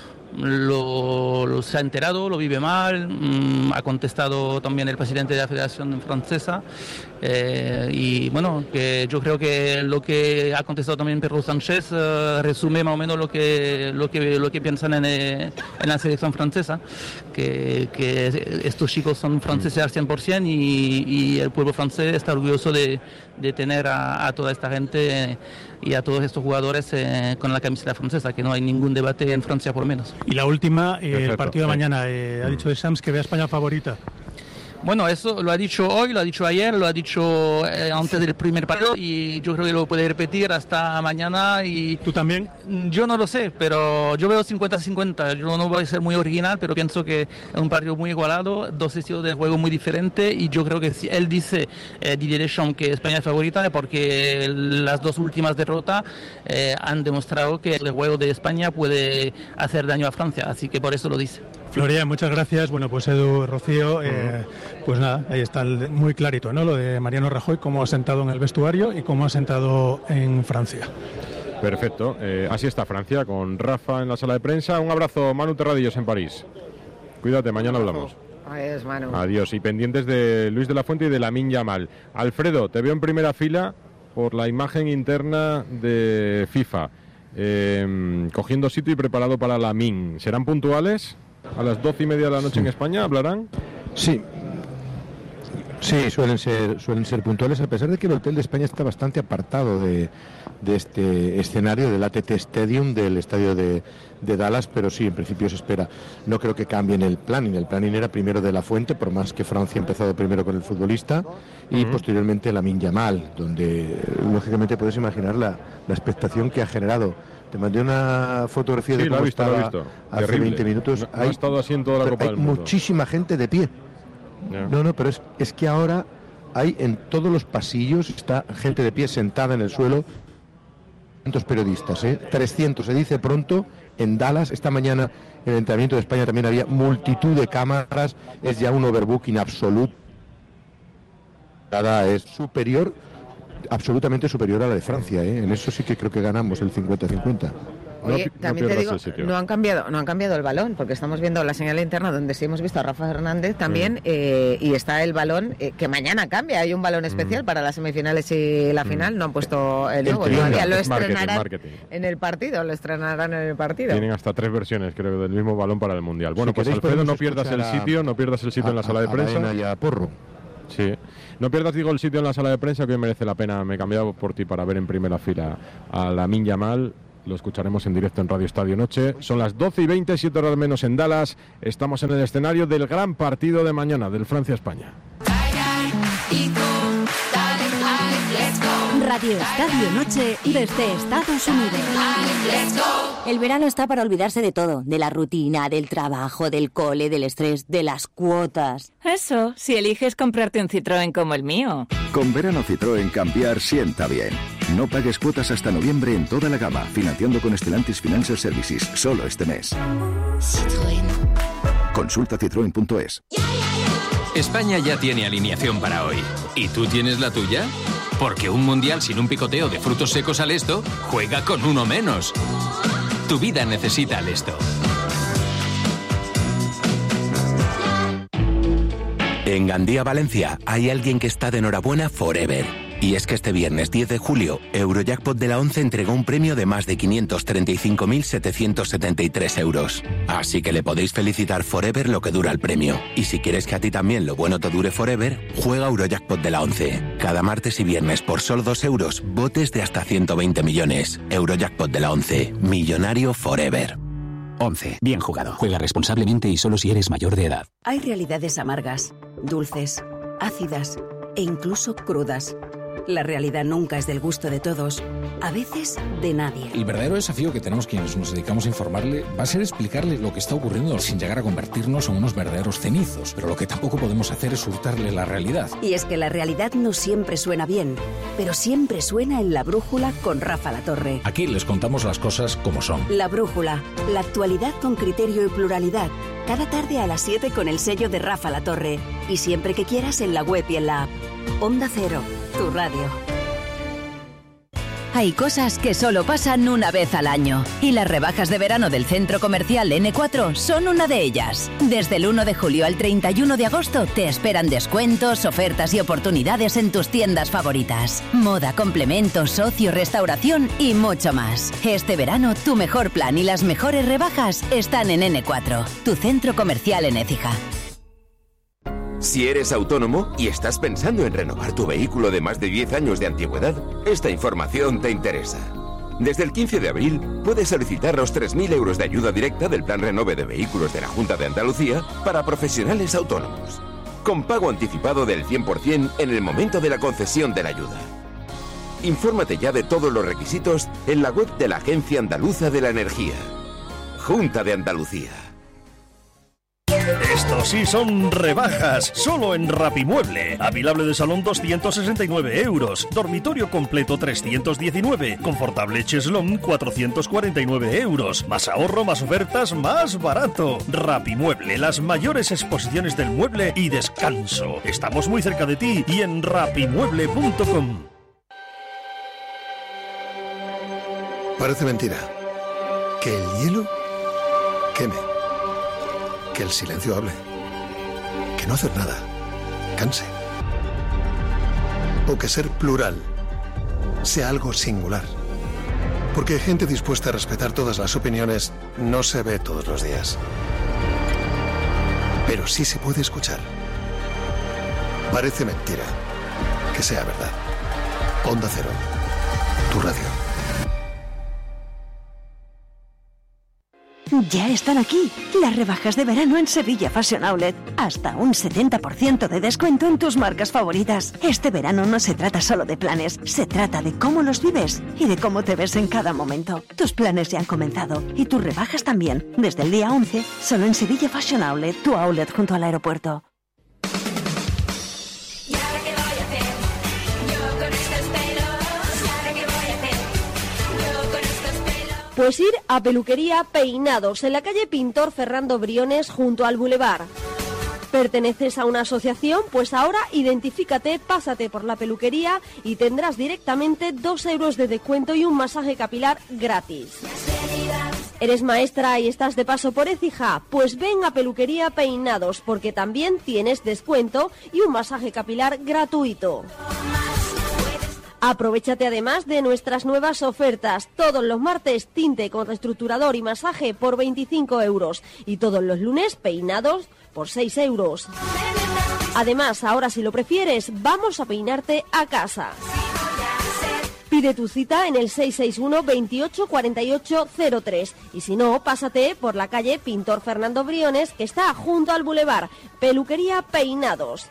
se ha enterado, lo vive mal, ha contestado también el presidente de la Federación Francesa y bueno, que yo creo que lo que ha contestado también Pedro Sánchez resume más o menos lo que piensan en la selección francesa, que estos chicos son franceses al 100% y el pueblo francés está orgulloso de tener a toda esta gente y a todos estos jugadores con la camiseta francesa, que no hay ningún debate en Francia por lo menos. Y la última, el partido de mañana, ha dicho Deschamps que ve a España favorita. Bueno, eso lo ha dicho hoy, lo ha dicho ayer, lo ha dicho antes del primer partido y yo creo que lo puede repetir hasta mañana. Y ¿tú también? Yo no lo sé, pero yo veo 50-50. Yo no voy a ser muy original, pero pienso que es un partido muy igualado, dos estilos de juego muy diferentes y yo creo que si él dice, Didier Deschamps, que España es favorita, porque las dos últimas derrotas han demostrado que el juego de España puede hacer daño a Francia, así que por eso lo dice. Florian, muchas gracias. Bueno, pues Edu, Rocío, pues nada, ahí está muy clarito, ¿no? Lo de Mariano Rajoy, cómo ha sentado en el vestuario y cómo ha sentado en Francia. Perfecto, así está Francia, con Rafa en la sala de prensa. Un abrazo, Manu Terradillos en París. Cuídate, mañana hablamos. Adiós, Manu. Adiós, y pendientes de Luis de la Fuente y de Lamine Yamal. Alfredo, te veo en primera fila por la imagen interna de FIFA, cogiendo sitio y preparado para Lamine. ¿Serán puntuales? ¿A las 12:30 de la noche en España hablarán? Sí, suelen ser puntuales, a pesar de que el hotel de España está bastante apartado de este escenario del AT&T Stadium, del estadio de Dallas, pero sí, en principio se espera. No creo que cambien el planning. El planning era primero de la Fuente, por más que Francia ha empezado primero con el futbolista, y posteriormente Lamine Yamal, donde lógicamente puedes imaginar la expectación que ha generado. Te mandé una fotografía de cómo estaba hace terrible. 20 minutos. No ha estado así en toda la Copa del Mundo. Muchísima gente de pie. No, pero es que ahora hay en todos los pasillos, está gente de pie sentada en el suelo. 300 periodistas, 300 se dice pronto, en Dallas. Esta mañana en el entrenamiento de España también había multitud de cámaras, es ya un overbooking absoluto. Cada es superior, absolutamente superior a la de Francia, ¿eh? En eso sí que creo que ganamos el 50-50. Oye, también te digo, no han cambiado el balón, porque estamos viendo la señal interna donde sí hemos visto a Rafa Hernández también, y está el balón que mañana cambia. Hay un balón especial para las semifinales y la final. No han puesto el nuevo todavía. Lo estrenarán en el partido. Tienen hasta 3 versiones, creo, del mismo balón para el Mundial. Bueno, pues Alfredo, no pierdas el sitio en la sala de prensa. Y a Porro. Sí. No pierdas, digo, el sitio en la sala de prensa, que hoy merece la pena. Me he cambiado por ti para ver en primera fila a Lamine Yamal. Lo escucharemos en directo en Radio Estadio Noche. Son las 12:20, 7 horas menos en Dallas. Estamos en el escenario del gran partido de mañana, del Francia-España. Radio Estadio Noche desde Estados Unidos. El verano está para olvidarse de todo, de la rutina, del trabajo, del cole, del estrés, de las cuotas. Eso, si eliges comprarte un Citroën como el mío. Con verano Citroën cambiar sienta bien. No pagues cuotas hasta noviembre en toda la gama, financiando con Stellantis Financial Services, solo este mes. Citroën. Consulta citroen.es. España ya tiene alineación para hoy. ¿Y tú tienes la tuya? Porque un mundial sin un picoteo de frutos secos al Esto juega con uno menos. Tu vida necesita al Esto. En Gandía, Valencia, hay alguien que está de enhorabuena forever. Y es que este viernes 10 de julio, Eurojackpot de la 11 entregó un premio de más de 535.773 euros. Así que le podéis felicitar forever lo que dura el premio. Y si quieres que a ti también lo bueno te dure forever, juega Eurojackpot de la 11. Cada martes y viernes por solo 2 euros, botes de hasta 120 millones. Eurojackpot de la 11. Millonario forever. 11. Bien jugado. Juega responsablemente y solo si eres mayor de edad. Hay realidades amargas, dulces, ácidas e incluso crudas. La realidad nunca es del gusto de todos, a veces de nadie. El verdadero desafío que tenemos quienes nos dedicamos a informarle va a ser explicarle lo que está ocurriendo sin llegar a convertirnos en unos verdaderos cenizos. Pero lo que tampoco podemos hacer es hurtarle la realidad. Y es que la realidad no siempre suena bien, pero siempre suena en La Brújula con Rafa Latorre. Aquí les contamos las cosas como son. La Brújula, la actualidad con criterio y pluralidad. Cada tarde a las 7 con el sello de Rafa Latorre. Y siempre que quieras en la web y en la app. Onda Cero, tu radio. Hay cosas que solo pasan una vez al año. Y las rebajas de verano del Centro Comercial N4 son una de ellas. Desde el 1 de julio al 31 de agosto te esperan descuentos, ofertas y oportunidades en tus tiendas favoritas. Moda, complementos, ocio, restauración y mucho más. Este verano tu mejor plan y las mejores rebajas están en N4, tu Centro Comercial en Écija. Si eres autónomo y estás pensando en renovar tu vehículo de más de 10 años de antigüedad, esta información te interesa. Desde el 15 de abril puedes solicitar los 3.000 euros de ayuda directa del Plan Renove de Vehículos de la Junta de Andalucía para profesionales autónomos, con pago anticipado del 100% en el momento de la concesión de la ayuda. Infórmate ya de todos los requisitos en la web de la Agencia Andaluza de la Energía. Junta de Andalucía. Estos sí son rebajas, solo en Rapimueble. Avilable de salón 269 euros, dormitorio completo 319, confortable cheslón 449 euros. Más ahorro, más ofertas, más barato. Rapimueble, las mayores exposiciones del mueble y descanso. Estamos muy cerca de ti y en rapimueble.com. Parece mentira que el hielo queme. Que el silencio hable, que no hacer nada canse, o que ser plural sea algo singular, porque gente dispuesta a respetar todas las opiniones no se ve todos los días, pero sí se puede escuchar. Parece mentira que sea verdad. Onda Cero, tu radio. Ya están aquí las rebajas de verano en Sevilla Fashion Outlet. Hasta un 70% de descuento en tus marcas favoritas. Este verano no se trata solo de planes, se trata de cómo los vives y de cómo te ves en cada momento. Tus planes ya han comenzado y tus rebajas también. Desde el día 11, solo en Sevilla Fashion Outlet, tu outlet junto al aeropuerto. Pues ir a Peluquería Peinados, en la calle Pintor Fernando Briones, junto al Boulevard. ¿Perteneces a una asociación? Pues ahora identifícate, pásate por la peluquería y tendrás directamente 2 euros de descuento y un masaje capilar gratis. ¿Eres maestra y estás de paso por Écija? Pues ven a Peluquería Peinados, porque también tienes descuento y un masaje capilar gratuito. Aprovechate además de nuestras nuevas ofertas. Todos los martes, tinte con reestructurador y masaje por 25 euros. Y todos los lunes, peinados por 6 euros. Además, ahora si lo prefieres, vamos a peinarte a casa. Pide tu cita en el 661 28 48 03. Y si no, pásate por la calle Pintor Fernando Briones, que está junto al Boulevard. Peluquería Peinados.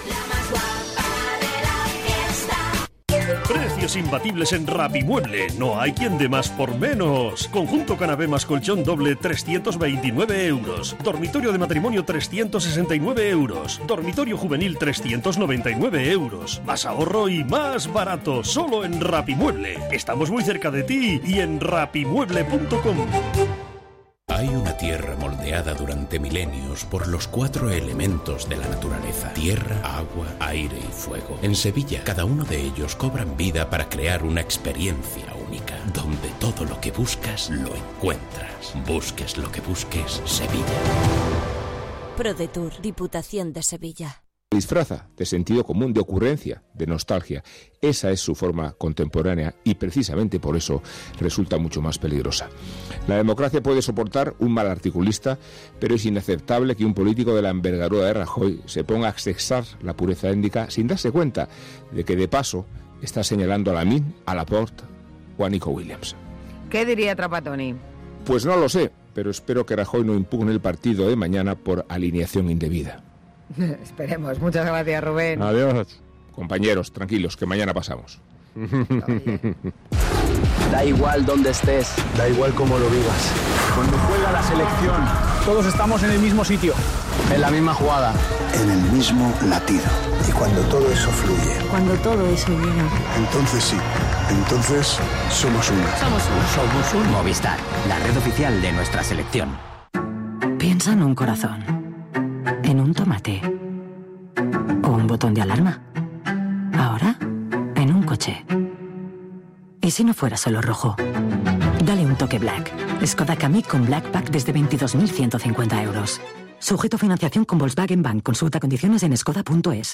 Precios imbatibles en Rapimueble. No hay quien dé más por menos. Conjunto canapé más colchón doble 329 euros. Dormitorio de matrimonio 369 euros. Dormitorio juvenil 399 euros. Más ahorro y más barato. Solo en Rapimueble. Estamos muy cerca de ti y en rapimueble.com. Hay una tierra moldeada durante milenios por los 4 elementos de la naturaleza: tierra, agua, aire y fuego. En Sevilla, cada uno de ellos cobran vida para crear una experiencia única, donde todo lo que buscas lo encuentras. Busques lo que busques, Sevilla. ProDetour, Diputación de Sevilla. Disfraza de sentido común, de ocurrencia, de nostalgia. Esa es su forma contemporánea y precisamente por eso resulta mucho más peligrosa. La democracia puede soportar un mal articulista, pero es inaceptable que un político de la envergadura de Rajoy se ponga a sexar la pureza étnica sin darse cuenta de que de paso está señalando a Lamine, a Laporte o a Nico Williams. ¿Qué diría Trapattoni? Pues no lo sé, pero espero que Rajoy no impugne el partido de mañana por alineación indebida. Esperemos. Muchas gracias, Rubén. Adiós. Compañeros, tranquilos, que mañana pasamos. Da igual dónde estés, Da igual cómo lo vivas. cuando juega la selección, todos estamos en el mismo sitio, en la misma jugada, En el mismo latido. Y cuando todo eso fluye, Cuando todo eso llega. entonces sí, entonces somos uno. Somos un Movistar, la red oficial de nuestra selección. Piensa en un corazón, en un tomate o un botón de alarma. Ahora, en un coche. ¿Y si no fuera solo rojo? Dale un toque Black. Skoda Kamiq con Black Pack desde 22.150 euros. Sujeto a financiación con Volkswagen Bank. Consulta condiciones en skoda.es.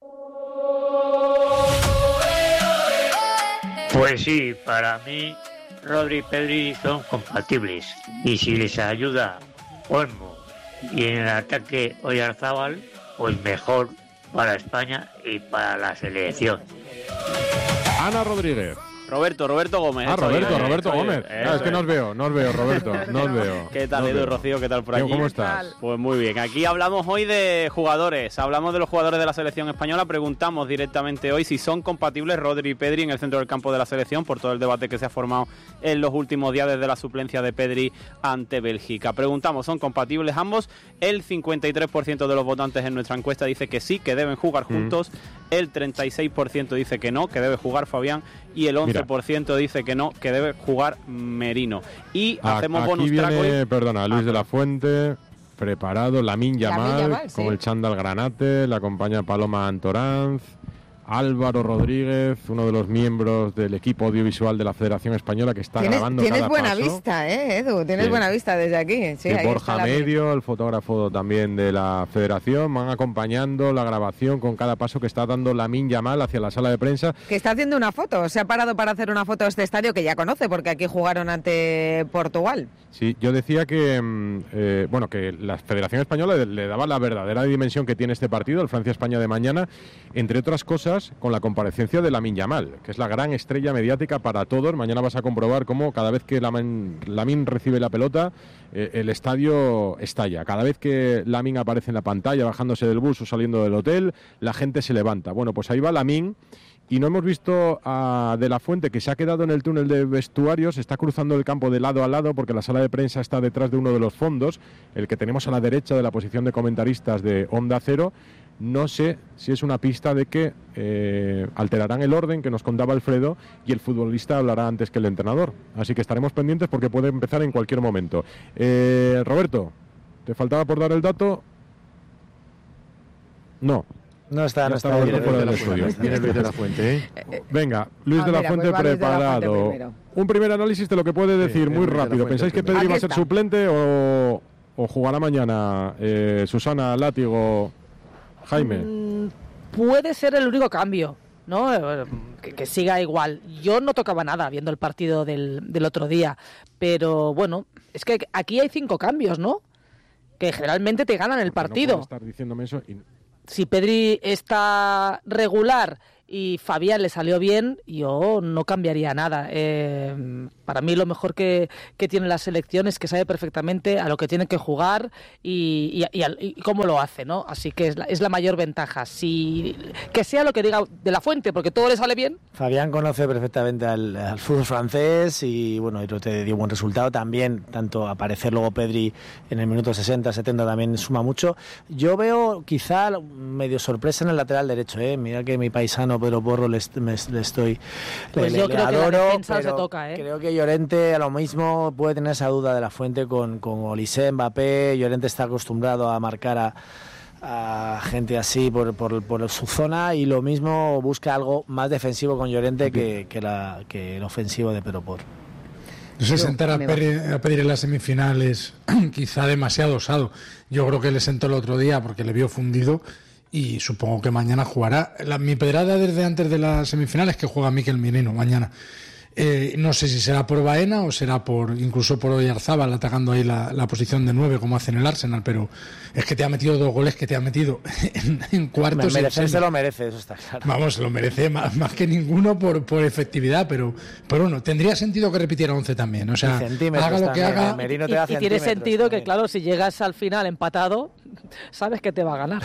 Pues sí, para mí Rodri y Pedri son compatibles. Y si les ayuda Olmo y en el ataque Oyarzábal, pues mejor para España y para la selección. Ana Rodríguez. Roberto Gómez. Roberto Gómez. Es que no os veo, Roberto, no os veo. ¿Qué tal, Edu y Rocío? ¿Qué tal por aquí? ¿Cómo estás? Pues muy bien. Aquí hablamos hoy de jugadores. Hablamos de los jugadores de la selección española. Preguntamos directamente hoy si son compatibles Rodri y Pedri en el centro del campo de la selección por todo el debate que se ha formado en los últimos días desde la suplencia de Pedri ante Bélgica. Preguntamos, ¿son compatibles ambos? El 53% de los votantes en nuestra encuesta dice que sí, que deben jugar juntos. El 36% dice que no, que debe jugar Fabián. Y el 11% dice que no, que debe jugar Merino. Y hacemos bonus track hoy. Perdona, Luis de la Fuente, preparado, Lamine Yamal, con el chándal granate, la acompaña Paloma Antoranz, Álvaro Rodríguez, uno de los miembros del equipo audiovisual de la Federación Española que está grabando cada paso. Tienes buena vista, Edu, tienes buena vista desde aquí. Sí, ahí Borja Medio, el fotógrafo también de la Federación, van acompañando la grabación con cada paso que está dando Lamine Yamal hacia la sala de prensa. Que está haciendo una foto, se ha parado para hacer una foto de este estadio que ya conoce porque aquí jugaron ante Portugal. Sí, yo decía que que la Federación Española le daba la verdadera dimensión que tiene este partido, el Francia-España de mañana, entre otras cosas con la comparecencia de Lamine Yamal, que es la gran estrella mediática para todos. Mañana vas a comprobar cómo cada vez que Lamine recibe la pelota, el estadio estalla. Cada vez que Lamine aparece en la pantalla, bajándose del bus o saliendo del hotel, la gente se levanta. Bueno, pues ahí va Lamine. Y no hemos visto a De la Fuente, que se ha quedado en el túnel de vestuarios, está cruzando el campo de lado a lado porque la sala de prensa está detrás de uno de los fondos, el que tenemos a la derecha de la posición de comentaristas de Onda Cero. No sé si es una pista de que alterarán el orden que nos contaba Alfredo y el futbolista hablará antes que el entrenador. Así que estaremos pendientes porque puede empezar en cualquier momento. Roberto, ¿te faltaba por dar el dato? No. No está Viene Luis de la Fuente, Venga, Luis de la Fuente preparado. Un primer análisis de lo que puede decir muy rápido. ¿Pensáis que Pedri va a ser suplente o jugará mañana? Susana, Látigo, Jaime. Puede ser el único cambio, ¿no? Que siga igual. Yo no tocaba nada viendo el partido del otro día, pero bueno, es que aquí hay 5 cambios, ¿no? Que generalmente te ganan el partido. No estar diciéndome eso Si Pedri está regular y Fabián le salió bien, yo no cambiaría nada. Para mí lo mejor que tiene la selección es que sabe perfectamente a lo que tiene que jugar y cómo lo hace, ¿no? Así que es la mayor ventaja. Que sea lo que diga de la Fuente, porque todo le sale bien. Fabián conoce perfectamente al fútbol francés y bueno, y te dio buen resultado también. Tanto aparecer luego Pedri en el minuto 60, 70 también suma mucho. Yo veo quizá medio sorpresa en el lateral derecho, Mira que mi paisano Pedro Porro le estoy... Pues yo creo adoro, que la defensa pero se toca, creo que Llorente a lo mismo puede tener esa duda de la Fuente con Olise, Mbappé. Llorente está acostumbrado a marcar a gente así por su zona y lo mismo busca algo más defensivo con Llorente que el ofensivo de Pedro Porro. No sé, sentar a Pedri en las semifinales quizá demasiado osado. Yo creo que le sentó el otro día porque le vio fundido y supongo que mañana jugará. Mi pedrada desde antes de las semifinales es que juega Mikel Merino mañana. No sé si será por Baena o será incluso por Oyarzábal atacando ahí la posición de 9 como hace en el Arsenal, pero es que te ha metido 2 goles que te ha metido en cuartos. Se lo merece, eso está claro. Vamos, se lo merece más que ninguno por efectividad, pero bueno, tendría sentido que repitiera 11 también, o sea, haga lo que haga. Y tiene sentido que, claro, si llegas al final empatado, sabes que te va a ganar.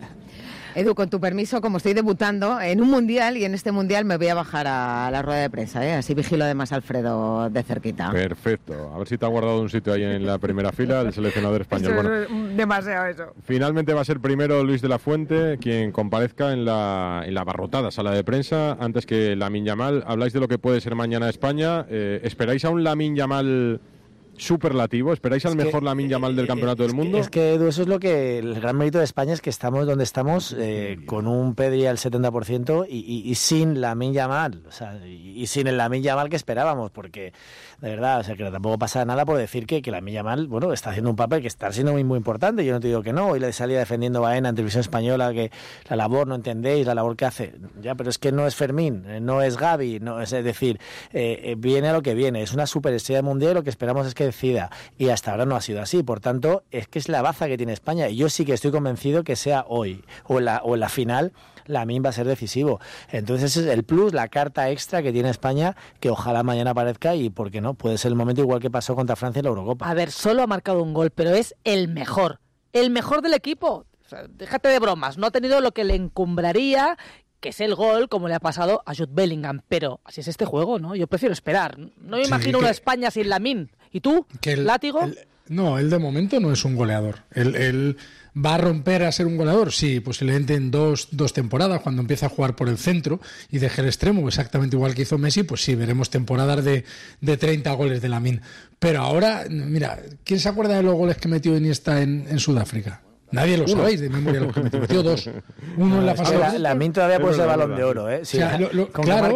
Edu, con tu permiso, como estoy debutando en un mundial y en este mundial me voy a bajar a la rueda de prensa, así vigilo además a Alfredo de cerquita. Perfecto, a ver si te ha guardado un sitio ahí en la primera fila del seleccionador español. Eso es demasiado eso. Finalmente va a ser primero Luis de la Fuente quien comparezca en la abarrotada sala de prensa antes que Lamine Yamal. Habláis de lo que puede ser mañana España. ¿Esperáis a un Lamine Yamal superlativo? ¿Esperáis al mejor Lamine Yamal del campeonato del mundo? Es que, Edu, eso es lo que el gran mérito de España es que estamos donde estamos, con un Pedri al 70% y sin Lamine Yamal, o sea, y sin el Lamine Yamal que esperábamos, porque de verdad, o sea, que tampoco pasa nada por decir que Lamine Yamal, bueno, está haciendo un papel que está siendo muy, muy importante. Yo no te digo que no, hoy le salía defendiendo Baena en Televisión Española que la labor, no entendéis la labor que hace, ya, pero es que no es Fermín, no es Gavi, no es decir, viene a lo que viene, es una superestrella mundial, lo que esperamos es que decida, y hasta ahora no ha sido así. Por tanto, es que es la baza que tiene España, y yo sí que estoy convencido que sea hoy o en la final Lamine va a ser decisivo. Entonces ese es el plus, la carta extra que tiene España, que ojalá mañana aparezca, y por qué no, puede ser el momento igual que pasó contra Francia en la Eurocopa. A ver, solo ha marcado un gol, pero es el mejor del equipo. O sea, déjate de bromas, no ha tenido lo que le encumbraría, que es el gol, como le ha pasado a Jude Bellingham, pero así es este juego, ¿no? Yo prefiero esperar. No me imagino una España sin Lamine. ¿Y tú, Látigo? Él de momento no es un goleador. Él va a romper a ser un goleador, sí, posiblemente en dos temporadas, cuando empieza a jugar por el centro y deje el extremo, exactamente igual que hizo Messi, pues sí, veremos temporadas de 30 goles de Lamine. Pero ahora, mira, ¿quién se acuerda de los goles que metió Iniesta en Sudáfrica? Nadie lo sabéis de memoria los que metió 2. Uno en la fase de... Lamine todavía puede ser Balón de Oro, ¿eh? Sí, o sea,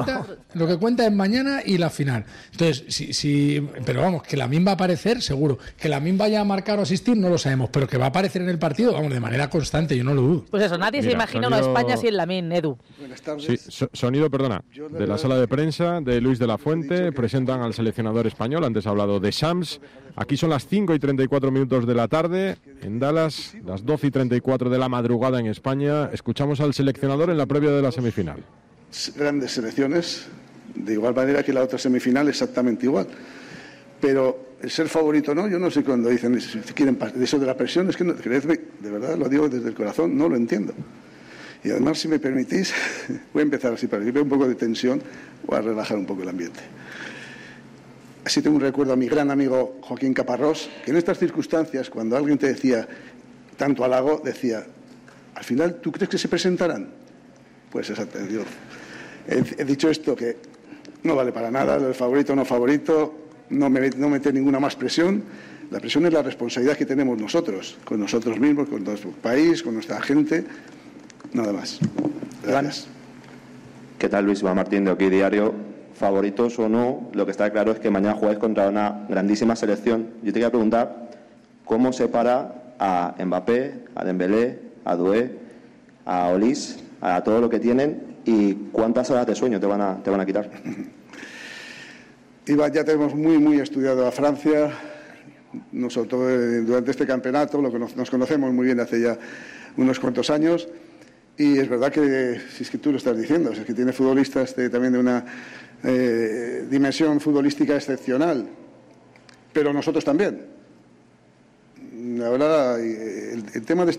lo que cuenta es mañana y la final. Entonces, pero vamos, que Lamine va a aparecer, seguro. Que Lamine vaya a marcar o asistir, no lo sabemos, pero que va a aparecer en el partido, vamos, de manera constante, yo no lo dudo. Pues eso, nadie se imagina una España sin Lamine, Edu. Buenas tardes. Sí, sonido, perdona, de la sala de prensa de Luis de la Fuente, presentan al seleccionador español, antes ha hablado de Shams. Aquí son las 5:34 de la tarde, en Dallas, las 12:34 de la madrugada en España. Escuchamos al seleccionador en la previa de la semifinal. Grandes selecciones, de igual manera que la otra semifinal, exactamente igual. Pero el ser favorito no, yo no sé cuando dicen si quieren eso de la presión, es que no, creedme, de verdad lo digo desde el corazón, no lo entiendo. Y además, si me permitís, voy a empezar así para que vea un poco de tensión, voy a relajar un poco el ambiente. Así tengo un recuerdo a mi gran amigo Joaquín Caparrós, que en estas circunstancias, cuando alguien te decía tanto halago, decía, Al final, ¿tú crees que se presentarán? Pues exactamente. Yo he dicho esto, que no vale para nada, el favorito o no favorito, no meter ninguna más presión. La presión es la responsabilidad que tenemos nosotros, con nosotros mismos, con nuestro país, con nuestra gente, nada más. Gracias. ¿Qué tal, Luis? Iván Martín, de OK Diario. Favoritos o no, lo que está claro es que mañana jugáis contra una grandísima selección. Yo te quería preguntar, ¿cómo se para a Mbappé, a Dembélé, a Doué, a Olise, a todo lo que tienen, y cuántas horas de sueño te van a quitar? Iván, ya tenemos muy estudiado a Francia, nosotros durante este campeonato, lo que nos conocemos muy bien hace ya unos cuantos años, y es verdad que, si es que tú lo estás diciendo, es que tiene futbolistas también de una dimensión futbolística excepcional, pero nosotros también. Ahora, el tema de